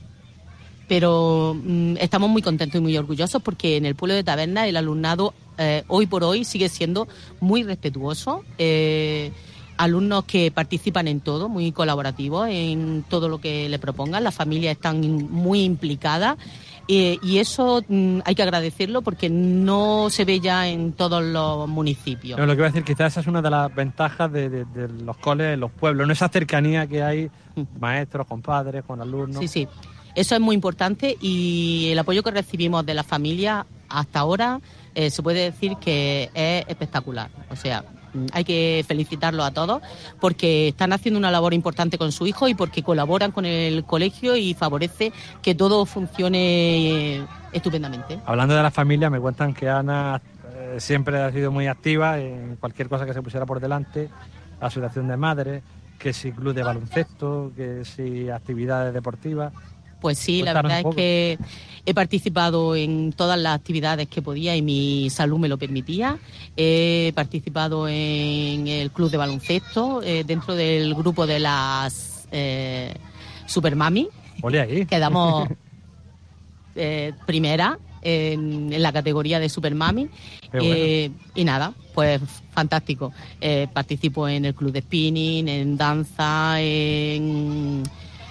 [SPEAKER 7] Pero mmm, estamos muy contentos y muy orgullosos porque en el pueblo de Taberna el alumnado eh, hoy por hoy sigue siendo muy respetuoso. Eh, alumnos que participan en todo, muy colaborativos en todo lo que le propongan. Las familias están muy implicadas eh, y eso mmm, hay que agradecerlo porque no se ve ya en todos los municipios.
[SPEAKER 1] Pero lo que voy a decir, quizás esa es una de las ventajas de, de, de los coles en los pueblos, no esa cercanía que hay, maestros con padres, con alumnos.
[SPEAKER 7] Sí, sí. Eso es muy importante y el apoyo que recibimos de la familia hasta ahora eh, se puede decir que es espectacular. O sea, hay que felicitarlos a todos porque están haciendo una labor importante con su hijo y porque colaboran con el colegio y favorece que todo funcione estupendamente.
[SPEAKER 1] Hablando de la familia, me cuentan que Ana eh, siempre ha sido muy activa en cualquier cosa que se pusiera por delante, asociación de madres, que si club de baloncesto, que si actividades deportivas.
[SPEAKER 7] Pues sí,
[SPEAKER 1] Cuéntanos
[SPEAKER 7] la verdad
[SPEAKER 1] un poco.
[SPEAKER 7] es que he participado en todas las actividades que podía y mi salud me lo permitía. He participado en el club de baloncesto, eh, dentro del grupo de las eh, Super Mami.
[SPEAKER 1] Ole ahí.
[SPEAKER 7] Quedamos eh, primera en, en la categoría de Super Mami.
[SPEAKER 1] Qué bueno.
[SPEAKER 7] Eh, y nada, pues fantástico. Eh, participo en el club de spinning, en danza, en...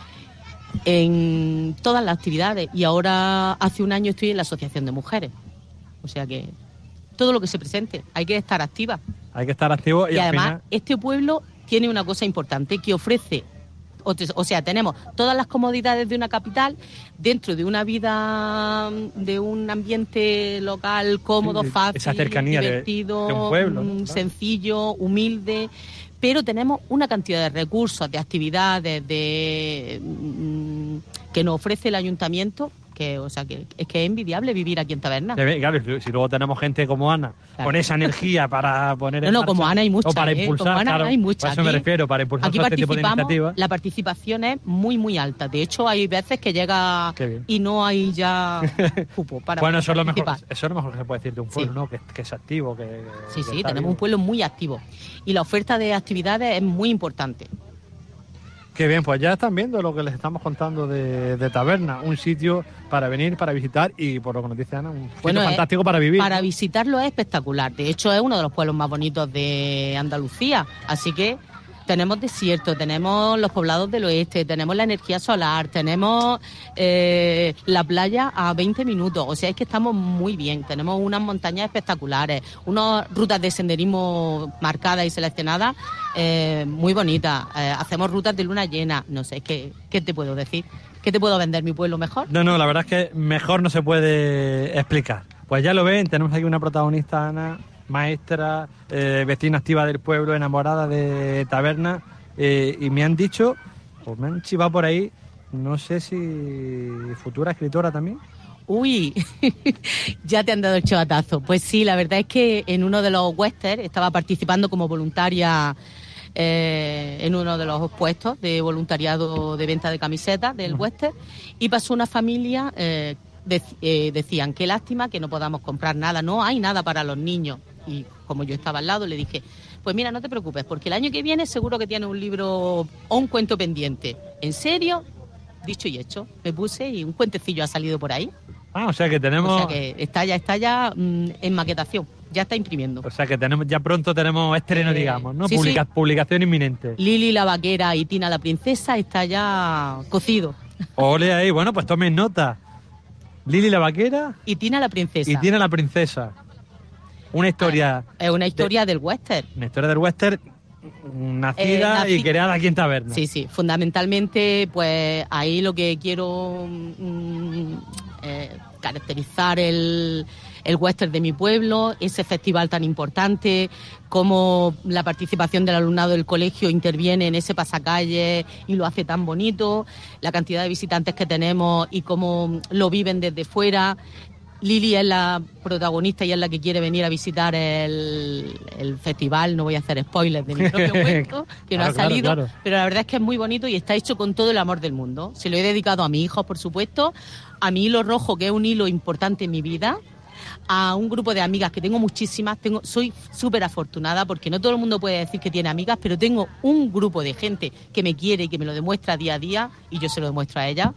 [SPEAKER 7] en todas las actividades y ahora hace un año estoy en la Asociación de Mujeres, o sea que todo lo que se presente, hay que estar activa
[SPEAKER 1] Hay que estar activo y,
[SPEAKER 7] y
[SPEAKER 1] al
[SPEAKER 7] además
[SPEAKER 1] final...
[SPEAKER 7] este pueblo tiene una cosa importante que ofrece, o, te- o sea, tenemos todas las comodidades de una capital dentro de una vida, de un ambiente local cómodo,
[SPEAKER 1] Sí,
[SPEAKER 7] fácil,
[SPEAKER 1] esa cercanía de-
[SPEAKER 7] divertido,
[SPEAKER 1] de un pueblo,
[SPEAKER 7] mm,
[SPEAKER 1] ¿no?
[SPEAKER 7] sencillo, humilde, pero tenemos una cantidad de recursos, de actividades, de mm, que nos ofrece el ayuntamiento, que, o sea, que es que es envidiable vivir aquí en Taberna.
[SPEAKER 1] Que ve- Claro, si- si luego tenemos gente como Ana,
[SPEAKER 7] Claro.
[SPEAKER 1] con esa energía para poner
[SPEAKER 7] No,
[SPEAKER 1] en
[SPEAKER 7] no,
[SPEAKER 1] marcha,
[SPEAKER 7] como Ana hay muchas,
[SPEAKER 1] o para
[SPEAKER 7] ¿eh?
[SPEAKER 1] impulsar,
[SPEAKER 7] Como Ana
[SPEAKER 1] claro,
[SPEAKER 7] hay muchas.
[SPEAKER 1] a eso me
[SPEAKER 7] Aquí-
[SPEAKER 1] refiero, para impulsar
[SPEAKER 7] Aquí
[SPEAKER 1] todo este tipo de
[SPEAKER 7] participamos,
[SPEAKER 1] iniciativas.
[SPEAKER 7] la participación es muy, muy alta. De hecho, hay veces que llega
[SPEAKER 1] Qué bien.
[SPEAKER 7] y no hay ya cupo para
[SPEAKER 1] Bueno, eso es, lo mejor,
[SPEAKER 7] participar.
[SPEAKER 1] eso es lo mejor que se puede decir de un pueblo,
[SPEAKER 7] Sí.
[SPEAKER 1] ¿no? Que, que es activo, que...
[SPEAKER 7] Sí,
[SPEAKER 1] que
[SPEAKER 7] sí,
[SPEAKER 1] está
[SPEAKER 7] tenemos
[SPEAKER 1] vivo.
[SPEAKER 7] un pueblo muy activo y la oferta de actividades es muy importante.
[SPEAKER 1] Qué bien, pues ya están viendo lo que les estamos contando de, de Taberna, un sitio para venir, para visitar y, por lo que nos dice Ana, un sitio
[SPEAKER 7] Bueno,
[SPEAKER 1] fantástico
[SPEAKER 7] eh,
[SPEAKER 1] para vivir.
[SPEAKER 7] Para visitarlo es espectacular. De hecho, es uno de los pueblos más bonitos de Andalucía. Así que tenemos desierto, tenemos los poblados del oeste, tenemos la energía solar, tenemos eh, la playa a veinte minutos. O sea, es que estamos muy bien. Tenemos unas montañas espectaculares, unas rutas de senderismo marcadas y seleccionadas eh, muy bonitas. Eh, hacemos rutas de luna llena. No sé, ¿qué, qué te puedo decir? ¿Qué te puedo vender mi pueblo mejor?
[SPEAKER 1] No, no, la verdad es que mejor no se puede explicar. Pues ya lo ven, tenemos aquí una protagonista, Ana, maestra, eh, vecina activa del pueblo, enamorada de Taberna, eh, y me han dicho, pues me han chivado por ahí, no sé si futura escritora también.
[SPEAKER 7] Uy, ya te han dado el chivatazo. Pues sí, la verdad es que en uno de los westerns estaba participando como voluntaria eh, en uno de los puestos de voluntariado de venta de camisetas del western y pasó una familia, eh, de- eh, decían, qué lástima que no podamos comprar nada, no hay nada para los niños. Y como yo estaba al lado, le dije, pues mira, no te preocupes, porque el año que viene seguro que tiene un libro o un cuento pendiente. ¿En serio? Dicho y hecho, me puse y un cuentecillo ha salido por ahí.
[SPEAKER 1] Ah, o sea que tenemos...
[SPEAKER 7] O sea que está ya, está ya mm, en maquetación, ya está imprimiendo.
[SPEAKER 1] O sea que tenemos, ya pronto tenemos estreno,
[SPEAKER 7] Eh,
[SPEAKER 1] digamos, ¿no?
[SPEAKER 7] sí,
[SPEAKER 1] Publica-
[SPEAKER 7] sí.
[SPEAKER 1] Publicación inminente.
[SPEAKER 7] Lili la vaquera y Tina la princesa está ya cocido.
[SPEAKER 1] Ole ahí, bueno, pues tomen nota. Lili la vaquera
[SPEAKER 7] Y Tina la princesa.
[SPEAKER 1] y Tina la princesa. Una historia...
[SPEAKER 7] Es una historia del western.
[SPEAKER 1] Una historia del western nacida
[SPEAKER 7] Eh, naci-
[SPEAKER 1] y creada aquí en Taberna.
[SPEAKER 7] Sí, sí, fundamentalmente, pues ahí lo que quiero mm, eh, caracterizar el, el western de mi pueblo, ese festival tan importante, cómo la participación del alumnado del colegio interviene en ese pasacalle y lo hace tan bonito, la cantidad de visitantes que tenemos y cómo lo viven desde fuera. Lili es la protagonista y es la que quiere venir a visitar el, el festival. No voy a hacer spoilers de mi propio cuento, que no
[SPEAKER 1] Claro,
[SPEAKER 7] ha
[SPEAKER 1] claro,
[SPEAKER 7] salido,
[SPEAKER 1] claro.
[SPEAKER 7] pero la verdad es que es muy bonito y está hecho con todo el amor del mundo. Se lo he dedicado a mi hijo, por supuesto, a mi hilo rojo, que es un hilo importante en mi vida, a un grupo de amigas que tengo muchísimas. Tengo, soy súper afortunada porque no todo el mundo puede decir que tiene amigas, pero tengo un grupo de gente que me quiere y que me lo demuestra día a día y yo se lo demuestro a ella.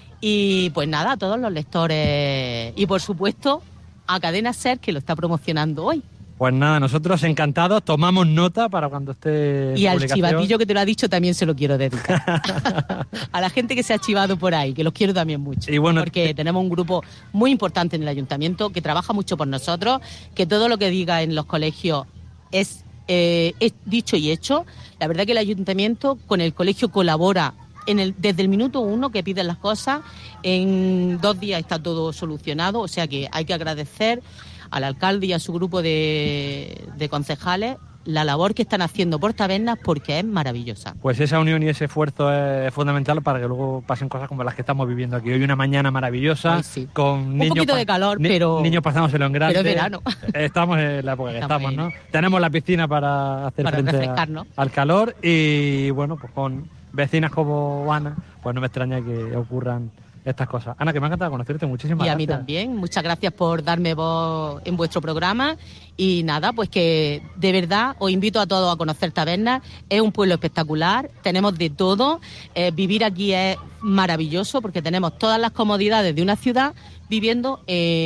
[SPEAKER 7] Y pues nada, a todos los lectores y por supuesto a Cadena SER, que lo está promocionando hoy.
[SPEAKER 1] Pues nada, nosotros encantados, tomamos nota para cuando esté en
[SPEAKER 7] Y al
[SPEAKER 1] publicación.
[SPEAKER 7] chivatillo que te lo ha dicho también se lo quiero dedicar. A la gente que se ha chivado por ahí, que los quiero también mucho.
[SPEAKER 1] Y bueno,
[SPEAKER 7] porque tenemos un grupo muy importante en el ayuntamiento que trabaja mucho por nosotros, que todo lo que diga en los colegios es, eh, es dicho y hecho. La verdad que el ayuntamiento con el colegio colabora en el, desde el minuto uno que piden las cosas, en dos días está todo solucionado, o sea que hay que agradecer al alcalde y a su grupo de, de concejales la labor que están haciendo por Tabernas, porque es maravillosa.
[SPEAKER 1] Pues esa unión y ese esfuerzo es fundamental para que luego pasen cosas como las que estamos viviendo aquí. Hoy una mañana maravillosa,
[SPEAKER 7] Ay, sí.
[SPEAKER 1] con niños...
[SPEAKER 7] Un poquito de calor,
[SPEAKER 1] ni,
[SPEAKER 7] pero...
[SPEAKER 1] Niños pasándoselo en grande.
[SPEAKER 7] Pero es verano.
[SPEAKER 1] Estamos en la época que estamos,
[SPEAKER 7] estamos
[SPEAKER 1] ¿no? Tenemos la piscina para hacer
[SPEAKER 7] para
[SPEAKER 1] frente
[SPEAKER 7] refrescarnos.
[SPEAKER 1] a, al calor y, bueno, pues con vecinas como Ana, pues no me extraña que ocurran estas cosas. Ana, que me ha encantado conocerte, muchísimas
[SPEAKER 7] gracias. Y a
[SPEAKER 1] gracias.
[SPEAKER 7] mí también, muchas gracias por darme voz en vuestro programa y nada, pues que de verdad os invito a todos a conocer Tabernas, es un pueblo espectacular, tenemos de todo, eh, vivir aquí es maravilloso porque tenemos todas las comodidades de una ciudad viviendo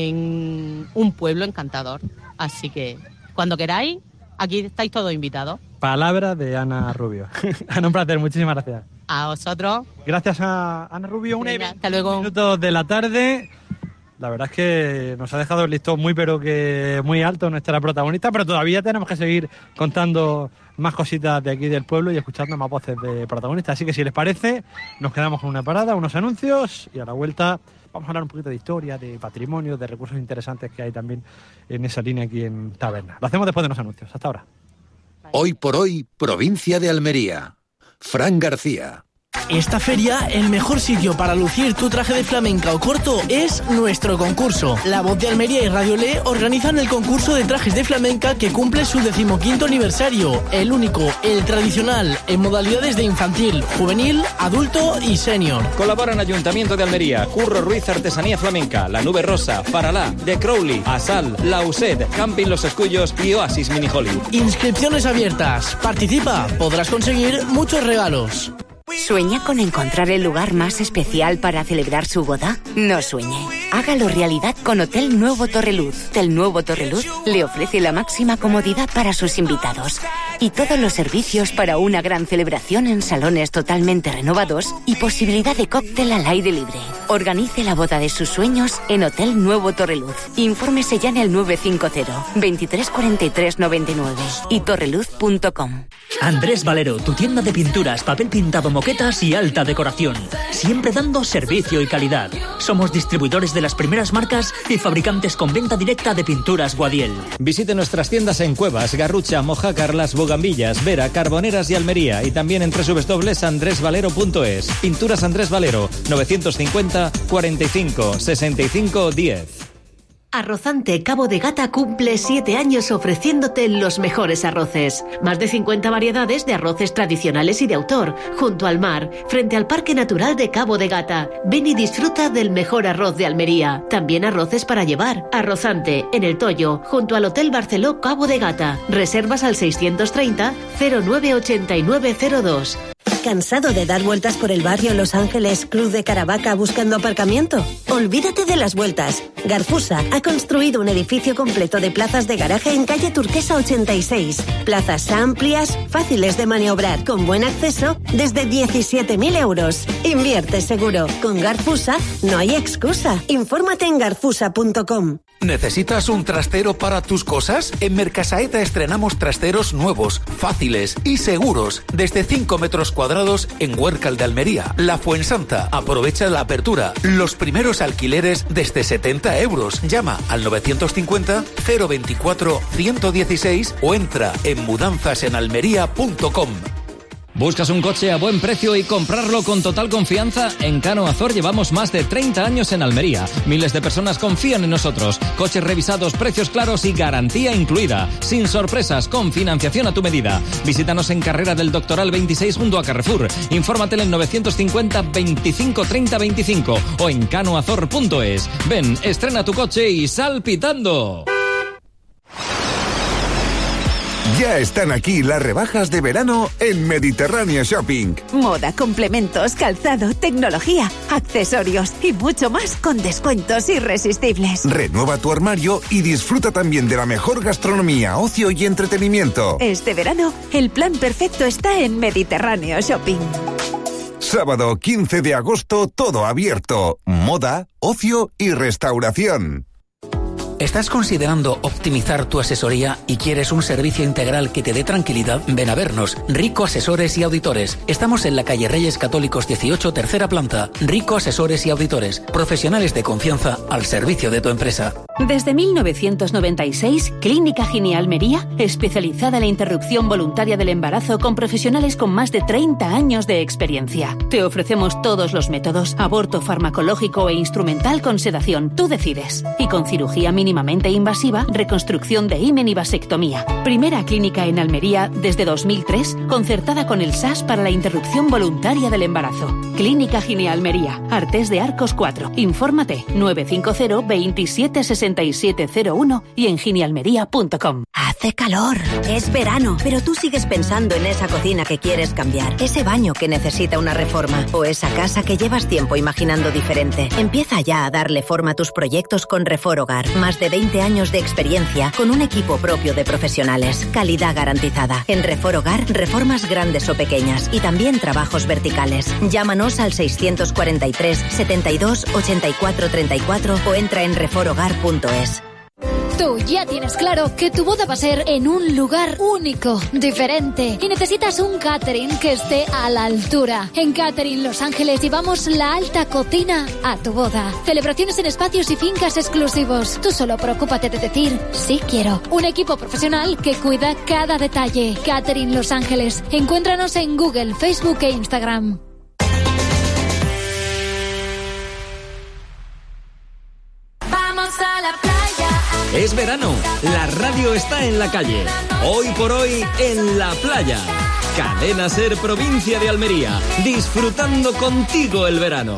[SPEAKER 7] en un pueblo encantador, así que cuando queráis, aquí estáis todos invitados.
[SPEAKER 1] Palabra de Ana Rubio. Ana, un placer, muchísimas gracias.
[SPEAKER 7] A vosotros.
[SPEAKER 1] Gracias a Ana Rubio. Un
[SPEAKER 7] Venga, hasta luego.
[SPEAKER 1] Minutos de la tarde. La verdad es que nos ha dejado el listón muy, pero que muy alto nuestra protagonista, pero todavía tenemos que seguir contando más cositas de aquí del pueblo y escuchando más voces de protagonistas. Así que si les parece, nos quedamos con una parada, unos anuncios y a la vuelta vamos a hablar un poquito de historia, de patrimonio, de recursos interesantes que hay también en esa línea aquí en Tabernas. Lo hacemos después de los anuncios. Hasta ahora.
[SPEAKER 8] Hoy por hoy, provincia de Almería. Fran García.
[SPEAKER 9] Esta feria, el mejor sitio para lucir tu traje de flamenca o corto es nuestro concurso. La Voz de Almería y Radio Le organizan el concurso de trajes de flamenca que cumple su decimoquinto aniversario. El único, el tradicional, en modalidades de infantil, juvenil, adulto y senior.
[SPEAKER 5] Colaboran Ayuntamiento de Almería, Curro Ruiz Artesanía Flamenca, La Nube Rosa, Faralá, The Crowley, Asal, La U S E D, Camping Los Escullos y Oasis Mini Holly.
[SPEAKER 9] Inscripciones abiertas. Participa, podrás conseguir muchos regalos.
[SPEAKER 10] ¿Sueña con encontrar el lugar más especial para celebrar su boda? No sueñe. Hágalo realidad con Hotel Nuevo Torreluz. Hotel Nuevo Torreluz le ofrece la máxima comodidad para sus invitados y todos los servicios para una gran celebración en salones totalmente renovados y posibilidad de cóctel al aire libre. Organice la boda de sus sueños en Hotel Nuevo Torreluz. Infórmese ya en el nueve cinco cero, veintitrés cuarenta y tres noventa y nueve y torreluz punto com.
[SPEAKER 11] Andrés Valero, tu tienda de pinturas, papel pintado, moquetas y alta decoración. Siempre dando servicio y calidad. Somos distribuidores de las primeras marcas y fabricantes con venta directa de pinturas Guadiel.
[SPEAKER 5] Visite nuestras tiendas en Cuevas, Garrucha, Mojácar, Las Bogambillas, Vera, Carboneras y Almería y también en doble u doble u doble u punto andrés valero punto es. Pinturas Andrés Valero, novecientos cincuenta, cuarenta y cinco, sesenta y cinco, diez.
[SPEAKER 12] Arrozante Cabo de Gata cumple siete años ofreciéndote los mejores arroces. Más de cincuenta variedades de arroces tradicionales y de autor, junto al mar, frente al Parque Natural de Cabo de Gata. Ven y disfruta del mejor arroz de Almería. También arroces para llevar. Arrozante, en El Toyo, junto al Hotel Barceló Cabo de Gata. Reservas al seiscientos treinta, cero nueve ochenta y nueve cero dos.
[SPEAKER 13] ¿Cansado de dar vueltas por el barrio Los Ángeles, Cruz de Caravaca buscando aparcamiento? Olvídate de las vueltas. Garfusa ha construido un edificio completo de plazas de garaje en calle Turquesa ochenta y seis. Plazas amplias, fáciles de maniobrar, con buen acceso, desde diecisiete mil euros. Invierte seguro. Con Garfusa no hay excusa. Infórmate en garfusa punto com.
[SPEAKER 8] ¿Necesitas un trastero para tus cosas? En Mercasaeta estrenamos trasteros nuevos, fáciles y seguros, desde cinco metros cuadrados en Huércal de Almería. La Fuensanta. Aprovecha la apertura. Los primeros alquileres desde setenta euros. Llama al novecientos cincuenta, cero veinticuatro, ciento dieciséis o entra en mudanzas en almería punto com.
[SPEAKER 5] ¿Buscas un coche a buen precio y comprarlo con total confianza? En Cano Azor llevamos más de treinta años en Almería. Miles de personas confían en nosotros. Coches revisados, precios claros y garantía incluida. Sin sorpresas, con financiación a tu medida. Visítanos en Carrera del Doctoral veintiséis junto a Carrefour. Infórmate en novecientos cincuenta, veinticinco, treinta, veinticinco o en cano azor punto es. Ven, estrena tu coche y sal pitando.
[SPEAKER 14] Ya están aquí las rebajas de verano en Mediterráneo Shopping.
[SPEAKER 28] Moda, complementos, calzado, tecnología, accesorios y mucho más con descuentos irresistibles.
[SPEAKER 14] Renueva tu armario y disfruta también de la mejor gastronomía, ocio y entretenimiento.
[SPEAKER 28] Este verano, el plan perfecto está en Mediterráneo Shopping.
[SPEAKER 14] Sábado quince de agosto, todo abierto. Moda, ocio y restauración.
[SPEAKER 8] ¿Estás considerando optimizar tu asesoría y quieres un servicio integral que te dé tranquilidad? Ven a vernos. Rico Asesores y Auditores. Estamos en la calle Reyes Católicos dieciocho, tercera planta. Rico Asesores y Auditores. Profesionales de confianza al servicio de tu empresa.
[SPEAKER 28] Desde mil novecientos noventa y seis, Clínica Gine Almería, especializada en la interrupción voluntaria del embarazo con profesionales con más de treinta años de experiencia. Te ofrecemos todos los métodos, aborto farmacológico e instrumental con sedación, tú decides. Y con cirugía mínimamente invasiva, reconstrucción de himen y vasectomía. Primera clínica en Almería desde dos mil tres, concertada con el S A S para la interrupción voluntaria del embarazo. Clínica Gine Almería, Artés de Arcos cuatro. Infórmate nueve cinco cero, veintisiete, sesenta y siete cero uno y en ginealmería punto com.
[SPEAKER 13] Hace calor, es verano, pero tú sigues pensando en esa cocina que quieres cambiar, ese baño que necesita una reforma o esa casa que llevas tiempo imaginando diferente. Empieza ya a darle forma a tus proyectos con Refor Hogar. Más de veinte años de experiencia con un equipo propio de profesionales. Calidad garantizada. En Refor Hogar, reformas grandes o pequeñas y también trabajos verticales. Llámanos al seiscientos cuarenta y tres, setenta y dos, ochenta y cuatro, treinta y cuatro o entra en refor hogar punto es.
[SPEAKER 3] Tú ya tienes claro que tu boda va a ser en un lugar único, diferente, y necesitas un catering que esté a la altura. En Catering Los Ángeles llevamos la alta cocina a tu boda. Celebraciones en espacios y fincas exclusivos. Tú solo preocúpate de decir sí quiero. Un equipo profesional que cuida cada detalle. Catering Los Ángeles. Encuéntranos en Google, Facebook e Instagram.
[SPEAKER 5] Es verano, la radio está en la calle. Hoy por hoy, en la playa. Cadena Ser, provincia de Almería. Disfrutando contigo el verano.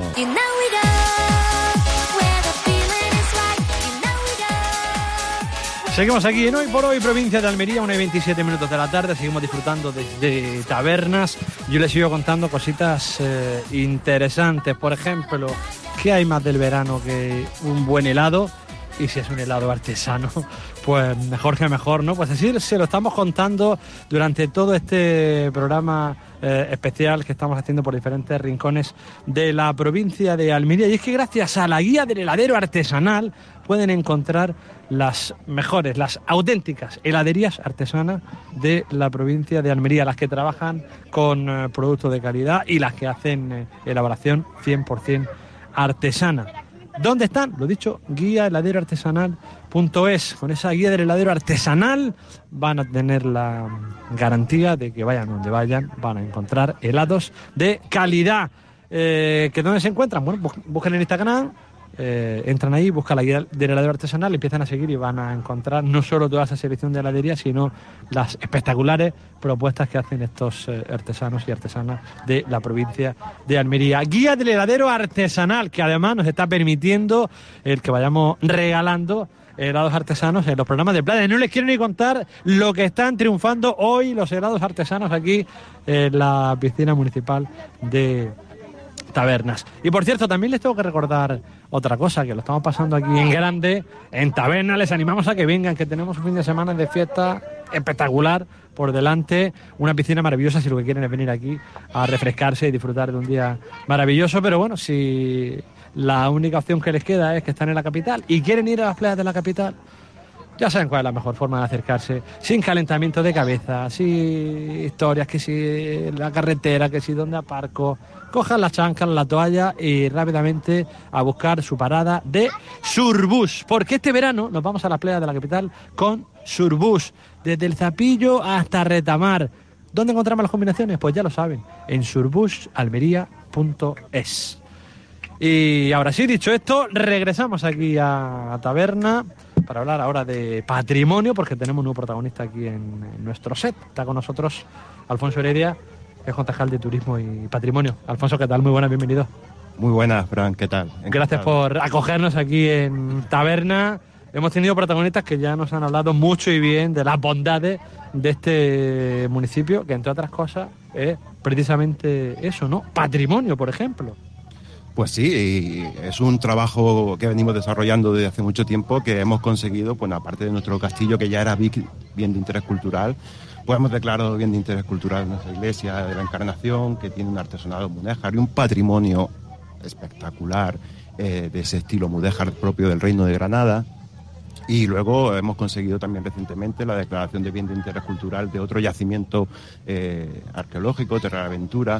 [SPEAKER 1] Seguimos aquí en Hoy por Hoy, provincia de Almería, una y veintisiete minutos de la tarde. Seguimos disfrutando desde tabernas. Yo les sigo contando cositas eh, interesantes. Por ejemplo, ¿qué hay más del verano que un buen helado? Y si es un helado artesano, pues mejor que mejor, ¿no? Pues así se lo estamos contando durante todo este programa eh, especial que estamos haciendo por diferentes rincones de la provincia de Almería. Y es que gracias a la guía del heladero artesanal pueden encontrar las mejores, las auténticas heladerías artesanas de la provincia de Almería, las que trabajan con eh, productos de calidad y las que hacen eh, elaboración cien por ciento artesana. ¿Dónde están? Lo dicho, guía heladero artesanal punto es. Con esa guía del heladero artesanal van a tener la garantía de que vayan donde vayan, van a encontrar helados de calidad. Eh, ¿Que dónde se encuentran? Bueno, busquen en Instagram, eh, entran ahí, buscan la guía del heladero artesanal, empiezan a seguir y van a encontrar no solo toda esa selección de heladería, sino las espectaculares propuestas que hacen estos eh, artesanos y artesanas de la provincia de Almería. Guía del heladero artesanal, que además nos está permitiendo el que vayamos regalando helados artesanos en los programas de playa. No les quiero ni contar lo que están triunfando hoy los helados artesanos aquí en la piscina municipal de Tabernas. Y por cierto, también les tengo que recordar otra cosa, que lo estamos pasando aquí en grande, en Tabernas. Les animamos a que vengan, que tenemos un fin de semana de fiesta espectacular por delante, una piscina maravillosa si lo que quieren es venir aquí a refrescarse y disfrutar de un día maravilloso. Pero bueno, si la única opción que les queda es que están en la capital y quieren ir a las playas de la capital, ya saben cuál es la mejor forma de acercarse, sin calentamiento de cabeza, sin historias, que si la carretera, que si dónde aparco. Cojan las chanclas, la toalla y rápidamente a buscar su parada de Surbús, porque este verano nos vamos a las playas de la capital con Surbús, desde el Zapillo hasta Retamar. ¿Dónde encontramos las combinaciones? Pues ya lo saben, en surbús almería punto es. Y ahora sí, dicho esto, regresamos aquí a, a Taberna para hablar ahora de patrimonio, porque tenemos un nuevo protagonista aquí en, en nuestro set. Está con nosotros Alfonso Heredia, que es concejal de Turismo y Patrimonio. Alfonso, ¿qué tal? Muy buenas, bienvenido.
[SPEAKER 17] Muy buenas, Fran, ¿qué tal? Encantado.
[SPEAKER 1] Gracias por acogernos aquí en Taberna. Hemos tenido protagonistas que ya nos han hablado mucho y bien de las bondades de este municipio, que entre otras cosas es precisamente eso, ¿no? Patrimonio, por ejemplo.
[SPEAKER 17] Pues sí, es un trabajo que venimos desarrollando desde hace mucho tiempo, que hemos conseguido, pues aparte de nuestro castillo, que ya era bien de interés cultural, pues hemos declarado bien de interés cultural nuestra iglesia de la Encarnación, que tiene un artesanado mudéjar y un patrimonio espectacular eh, de ese estilo mudéjar propio del Reino de Granada. Y luego hemos conseguido también recientemente la declaración de bien de interés cultural de otro yacimiento eh, arqueológico, Terraventura,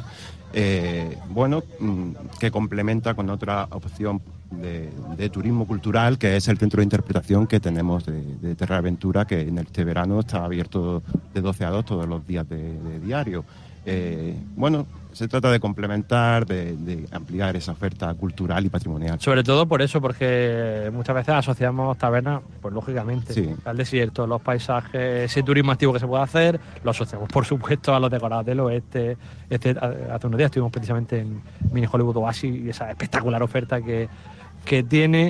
[SPEAKER 17] eh, bueno, que complementa con otra opción de, de turismo cultural, que es el centro de interpretación que tenemos de, de Terraventura, que en este verano está abierto de doce a dos todos los días de, de diario. Eh, bueno, se trata de complementar, de, de ampliar esa oferta cultural y patrimonial.
[SPEAKER 1] Sobre todo por eso, porque muchas veces asociamos tabernas, pues lógicamente,
[SPEAKER 17] sí.
[SPEAKER 1] al desierto, los paisajes, ese turismo activo que se puede hacer, lo asociamos por supuesto a los decorados del oeste. Este, hace unos días estuvimos precisamente en Mini Hollywood Oasis y esa espectacular oferta que, que tiene,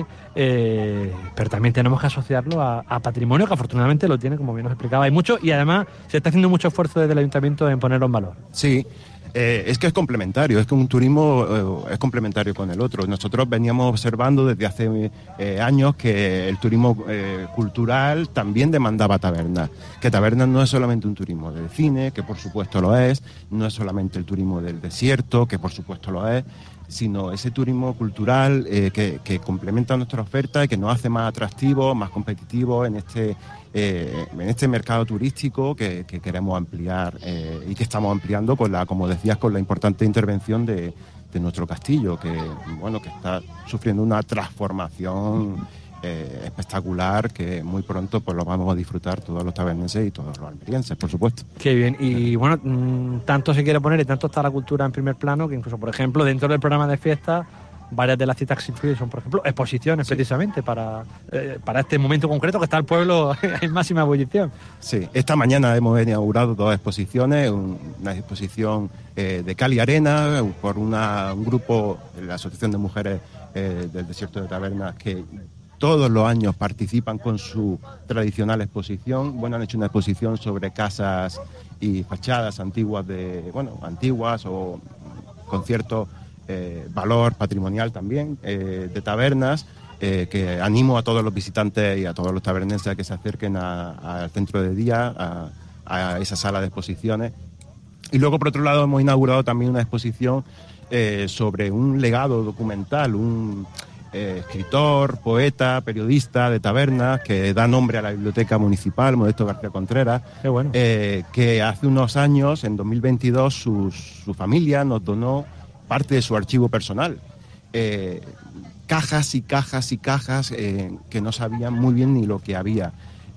[SPEAKER 1] eh, pero también tenemos que asociarlo a, a patrimonio, que afortunadamente lo tiene, como bien nos explicaba. Hay mucho y además se está haciendo mucho esfuerzo desde el ayuntamiento en ponerlo en valor.
[SPEAKER 17] Sí. Eh, es que es complementario, es que un turismo eh, es complementario con el otro. Nosotros veníamos observando desde hace eh, años que el turismo eh, cultural también demandaba tabernas, que tabernas no es solamente un turismo del cine, que por supuesto lo es, no es solamente el turismo del desierto, que por supuesto lo es, sino ese turismo cultural eh, que, que complementa nuestra oferta y que nos hace más atractivos, más competitivos en este eh, en este mercado turístico que, que queremos ampliar eh, y que estamos ampliando con la, como decías, con la importante intervención de, de nuestro castillo, que bueno, que está sufriendo una transformación eh, espectacular, que muy pronto pues lo vamos a disfrutar todos los tabernenses y todos los almerienses, por supuesto.
[SPEAKER 1] Qué bien, y bueno, mmm, tanto se quiere poner y tanto está la cultura en primer plano, que incluso, por ejemplo, dentro del programa de fiesta, varias de las citas que incluyen son, por ejemplo, exposiciones, sí, precisamente para, eh, para este momento concreto que está el pueblo en máxima ebullición.
[SPEAKER 17] Sí, esta mañana hemos inaugurado dos exposiciones, un, una exposición eh, de Cali Arena por una, un grupo, la Asociación de Mujeres eh, del Desierto de Tabernas, que todos los años participan con su tradicional exposición. Bueno, han hecho una exposición sobre casas y fachadas antiguas de, bueno, antiguas o con cierto eh, valor patrimonial también, eh, de tabernas, eh, que animo a todos los visitantes y a todos los tabernenses a que se acerquen al centro de día, a, a esa sala de exposiciones. Y luego, por otro lado, hemos inaugurado también una exposición eh, sobre un legado documental, un Eh, escritor, poeta, periodista de tabernas, que da nombre a la Biblioteca Municipal, Modesto García Contreras.
[SPEAKER 1] Qué bueno.
[SPEAKER 17] eh, que hace unos años, en dos mil veintidós, su, su familia nos donó parte de su archivo personal. Eh, cajas y cajas y cajas eh, que no sabían muy bien ni lo que había.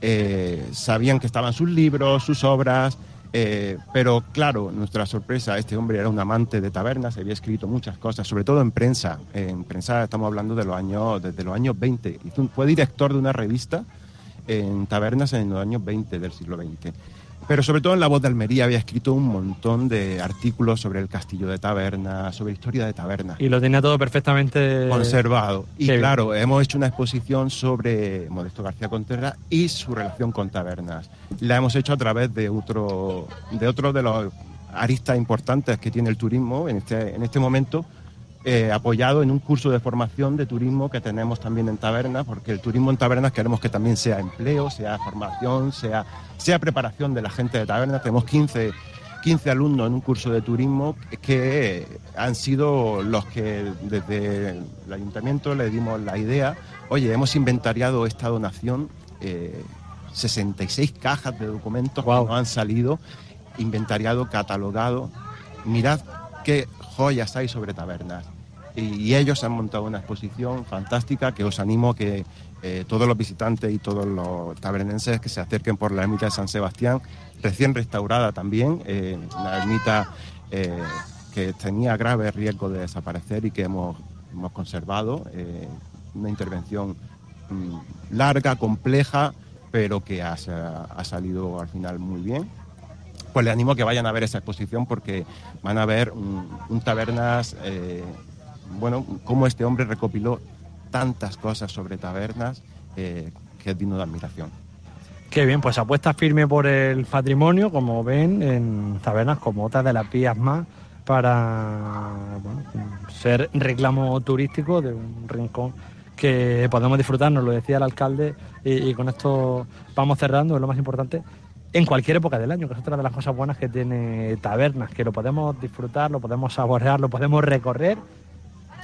[SPEAKER 17] Eh, sabían que estaban sus libros, sus obras, Eh, pero claro, nuestra sorpresa, este hombre era un amante de tabernas, había escrito muchas cosas, sobre todo en prensa. En prensa estamos hablando de los años, desde los años veinte. Fue director de una revista en tabernas en los años veinte del siglo veinte. Pero sobre todo en La Voz de Almería había escrito un montón de artículos sobre el castillo de Tabernas, sobre historia de tabernas.
[SPEAKER 1] Y lo tenía todo perfectamente
[SPEAKER 17] conservado. Y
[SPEAKER 1] Qué
[SPEAKER 17] claro,
[SPEAKER 1] bien.
[SPEAKER 17] hemos hecho una exposición sobre Modesto García Contreras y su relación con tabernas. La hemos hecho a través de otro de otro de los aristas importantes que tiene el turismo en este, en este momento, eh, apoyado en un curso de formación de turismo que tenemos también en tabernas, porque el turismo en tabernas queremos que también sea empleo, sea formación, sea, sea preparación de la gente de tabernas. Tenemos quince, quince alumnos en un curso de turismo que han sido los que desde el ayuntamiento le dimos la idea. Oye, hemos inventariado esta donación, eh, sesenta y seis cajas de documentos wow. que nos han salido, inventariado, catalogado. Mirad qué joyas hay sobre tabernas. Y, y ellos han montado una exposición fantástica que os animo a que eh, todos los visitantes y todos los tabernenses que se acerquen por la ermita de San Sebastián, recién restaurada también, eh, una ermita eh, que tenía grave riesgo de desaparecer y que hemos, hemos conservado, eh, una intervención mm, larga, compleja, pero que ha, ha salido al final muy bien. Pues les animo a que vayan a ver esa exposición, porque van a ver un, un tabernas, eh, bueno, cómo este hombre recopiló tantas cosas sobre tabernas, eh, que es digno de admiración.
[SPEAKER 1] Qué bien, pues apuesta firme por el patrimonio, como ven, en tabernas como otras de las vías más, para bueno, ser reclamo turístico de un rincón que podemos disfrutar, nos lo decía el alcalde, y, y con esto vamos cerrando, es lo más importante, en cualquier época del año, que es otra de las cosas buenas que tiene tabernas, que lo podemos disfrutar, lo podemos saborear, lo podemos recorrer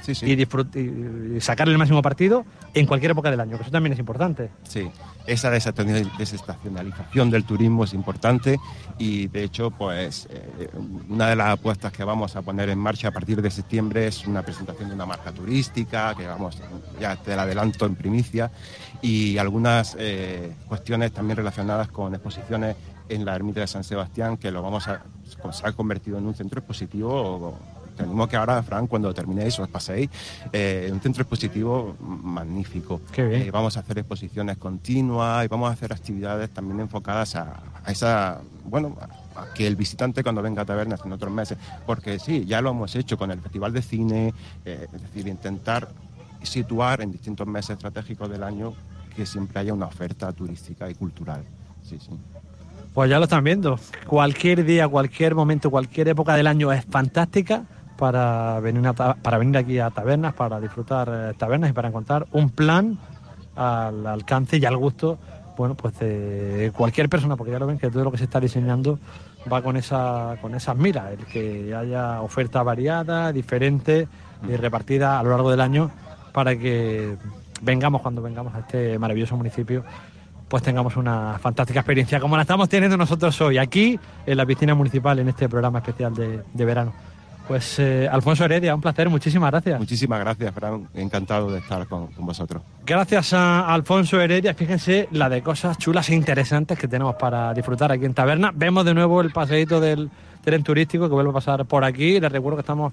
[SPEAKER 17] sí, sí.
[SPEAKER 1] Y, disfrut- y sacarle el máximo partido en cualquier época del año, que eso también es importante.
[SPEAKER 17] Sí, esa desestacionalización del turismo es importante y de hecho pues eh, una de las apuestas que vamos a poner en marcha a partir de septiembre es una presentación de una marca turística que vamos, ya te la adelanto en primicia, y algunas eh, cuestiones también relacionadas con exposiciones en la ermita de San Sebastián, que lo vamos a, se ha convertido en un centro expositivo. Tenemos que ahora, Fran, cuando terminéis, os paséis, eh, un centro expositivo magnífico.
[SPEAKER 1] Qué bien.
[SPEAKER 17] Eh, vamos a hacer exposiciones continuas y vamos a hacer actividades también enfocadas a, a esa, bueno, a, a que el visitante cuando venga a Tabernas en otros meses, porque sí, ya lo hemos hecho con el Festival de Cine, eh, es decir, intentar situar en distintos meses estratégicos del año que siempre haya una oferta turística y cultural. Sí, sí.
[SPEAKER 1] Pues ya lo están viendo. Cualquier día, cualquier momento, cualquier época del año es fantástica para venir, a, para venir aquí a Tabernas, para disfrutar eh, Tabernas y para encontrar un plan al alcance y al gusto, bueno, pues de cualquier persona, porque ya lo ven que todo lo que se está diseñando va con esa con esas miras, el que haya oferta variada, diferente y repartida a lo largo del año para que vengamos cuando vengamos a este maravilloso municipio, pues tengamos una fantástica experiencia como la estamos teniendo nosotros hoy aquí en la piscina municipal en este programa especial de, de verano. Pues eh, Alfonso Heredia, un placer, muchísimas gracias.
[SPEAKER 17] Muchísimas gracias, Fran, encantado de estar con, con vosotros.
[SPEAKER 1] Gracias a Alfonso Heredia, fíjense la de cosas chulas e interesantes que tenemos para disfrutar aquí en Taberna. Vemos de nuevo el paseíto del tren turístico que vuelve a pasar por aquí. Les recuerdo que estamos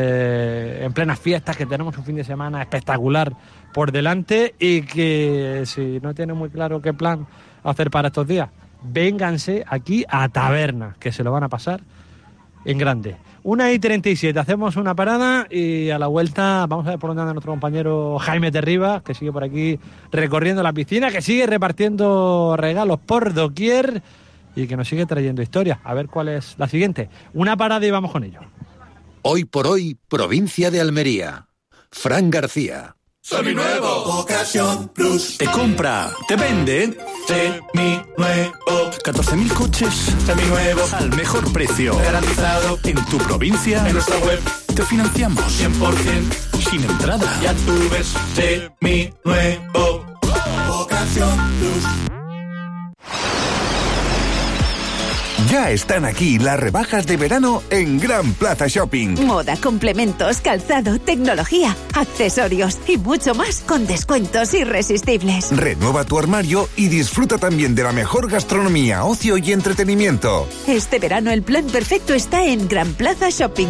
[SPEAKER 1] eh, en plenas fiestas, que tenemos un fin de semana espectacular por delante y que si no tienen muy claro qué plan hacer para estos días, vénganse aquí a Taberna, que se lo van a pasar en grande. una y treinta y siete, hacemos una parada y a la vuelta vamos a ver por dónde anda nuestro compañero Jaime Terribas, que sigue por aquí recorriendo la piscina, que sigue repartiendo regalos por doquier y que nos sigue trayendo historias. A ver cuál es la siguiente. Una parada y vamos con ello.
[SPEAKER 4] Hoy por hoy, provincia de Almería. Fran García.
[SPEAKER 18] Seminuevo, Ocasión Plus. Te compra, te vende. Seminuevo. catorce mil coches. Seminuevos. Al mejor precio. Garantizado. En tu provincia. En nuestra web. Te financiamos. cien por ciento. Sin entrada. Ya tú ves. Seminuevo. Ocasión Plus.
[SPEAKER 14] Ya están aquí las rebajas de verano en Gran Plaza Shopping.
[SPEAKER 10] Moda, complementos, calzado, tecnología, accesorios y mucho más con descuentos irresistibles.
[SPEAKER 14] Renueva tu armario y disfruta también de la mejor gastronomía, ocio y entretenimiento.
[SPEAKER 10] Este verano el plan perfecto está en Gran Plaza Shopping.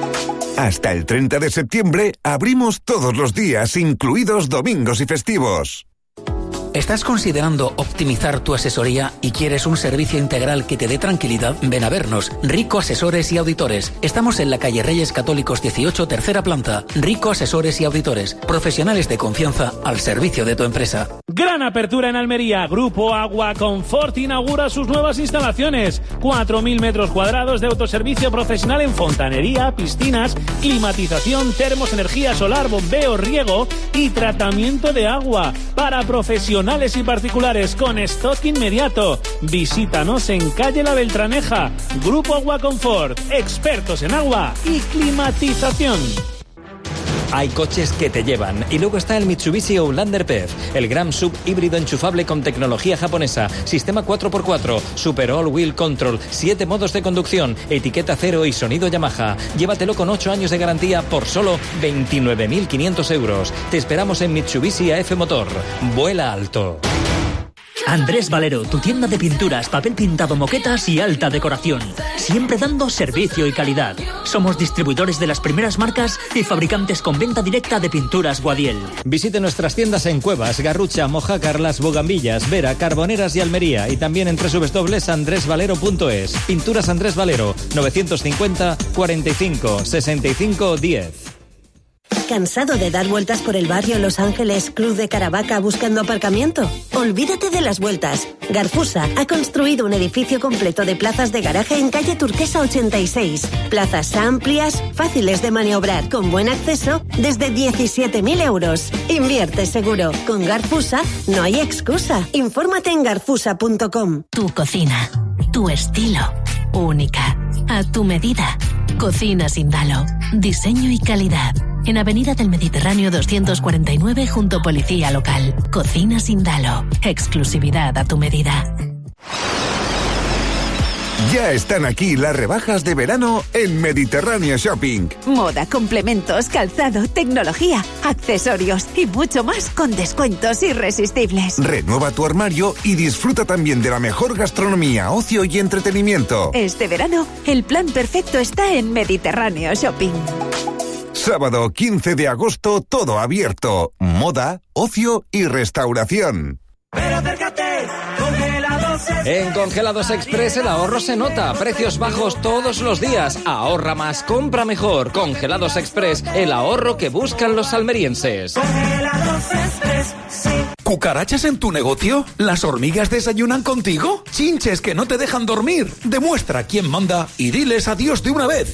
[SPEAKER 14] Hasta el treinta de septiembre abrimos todos los días, incluidos domingos y festivos.
[SPEAKER 8] ¿Estás considerando optimizar tu asesoría y quieres un servicio integral que te dé tranquilidad? Ven a vernos. Rico Asesores y Auditores. Estamos en la calle Reyes Católicos dieciocho, tercera planta. Rico Asesores y Auditores. Profesionales de confianza al servicio de tu empresa.
[SPEAKER 19] Gran apertura en Almería. Grupo Agua Confort inaugura sus nuevas instalaciones. cuatro mil metros cuadrados de autoservicio profesional en fontanería, piscinas, climatización, termos, energía solar, bombeo, riego y tratamiento de agua para profesionales y particulares con stock inmediato. Visítanos en calle La Beltraneja. Grupo Agua Confort, expertos en agua y climatización.
[SPEAKER 5] Hay coches que te llevan. Y luego está el Mitsubishi Outlander P E V, el gran sub híbrido enchufable con tecnología japonesa, sistema cuatro por cuatro, Super All Wheel Control, siete modos de conducción, etiqueta cero y sonido Yamaha. Llévatelo con ocho años de garantía por solo veintinueve mil quinientos euros. Te esperamos en Mitsubishi A F Motor. Vuela alto.
[SPEAKER 11] Andrés Valero, tu tienda de pinturas, papel pintado, moquetas y alta decoración. Siempre dando servicio y calidad. Somos distribuidores de las primeras marcas y fabricantes con venta directa de pinturas Guadiel.
[SPEAKER 5] Visite nuestras tiendas en Cuevas, Garrucha, Mojácar, Las Bogambillas, Vera, Carboneras y Almería. Y también en doble u doble u doble u punto andrés valero punto es. Pinturas Andrés Valero, novecientos cincuenta, cuarenta y cinco, sesenta y cinco, diez.
[SPEAKER 13] ¿Cansado de dar vueltas por el barrio Los Ángeles, Cruz de Caravaca buscando aparcamiento? Olvídate de las vueltas. Garfusa ha construido un edificio completo de plazas de garaje en calle Turquesa ochenta y seis. Plazas amplias, fáciles de maniobrar, con buen acceso, desde diecisiete mil euros. Invierte seguro. Con Garfusa no hay excusa. Infórmate en garfusa punto com.
[SPEAKER 12] Tu cocina, tu estilo, única, a tu medida. Cocina Sindalo. Diseño y calidad. en Avenida del Mediterráneo doscientos cuarenta y nueve junto Policía Local. Cocina Sindalo. Exclusividad a tu medida.
[SPEAKER 14] Ya están aquí las rebajas de verano en Mediterráneo Shopping.
[SPEAKER 10] Moda, complementos, calzado, tecnología, accesorios y mucho más con descuentos irresistibles.
[SPEAKER 14] Renueva tu armario y disfruta también de la mejor gastronomía, ocio y entretenimiento.
[SPEAKER 10] Este verano, el plan perfecto está en Mediterráneo Shopping.
[SPEAKER 14] Sábado quince de agosto, todo abierto. Moda, ocio y restauración.
[SPEAKER 5] En Congelados Express el ahorro se nota. Precios bajos todos los días. Ahorra más, compra mejor. Congelados Express, el ahorro que buscan los almerienses.
[SPEAKER 8] ¿Cucarachas en tu negocio? ¿Las hormigas desayunan contigo? ¿Chinches que no te dejan dormir? Demuestra quién manda y diles adiós de una vez.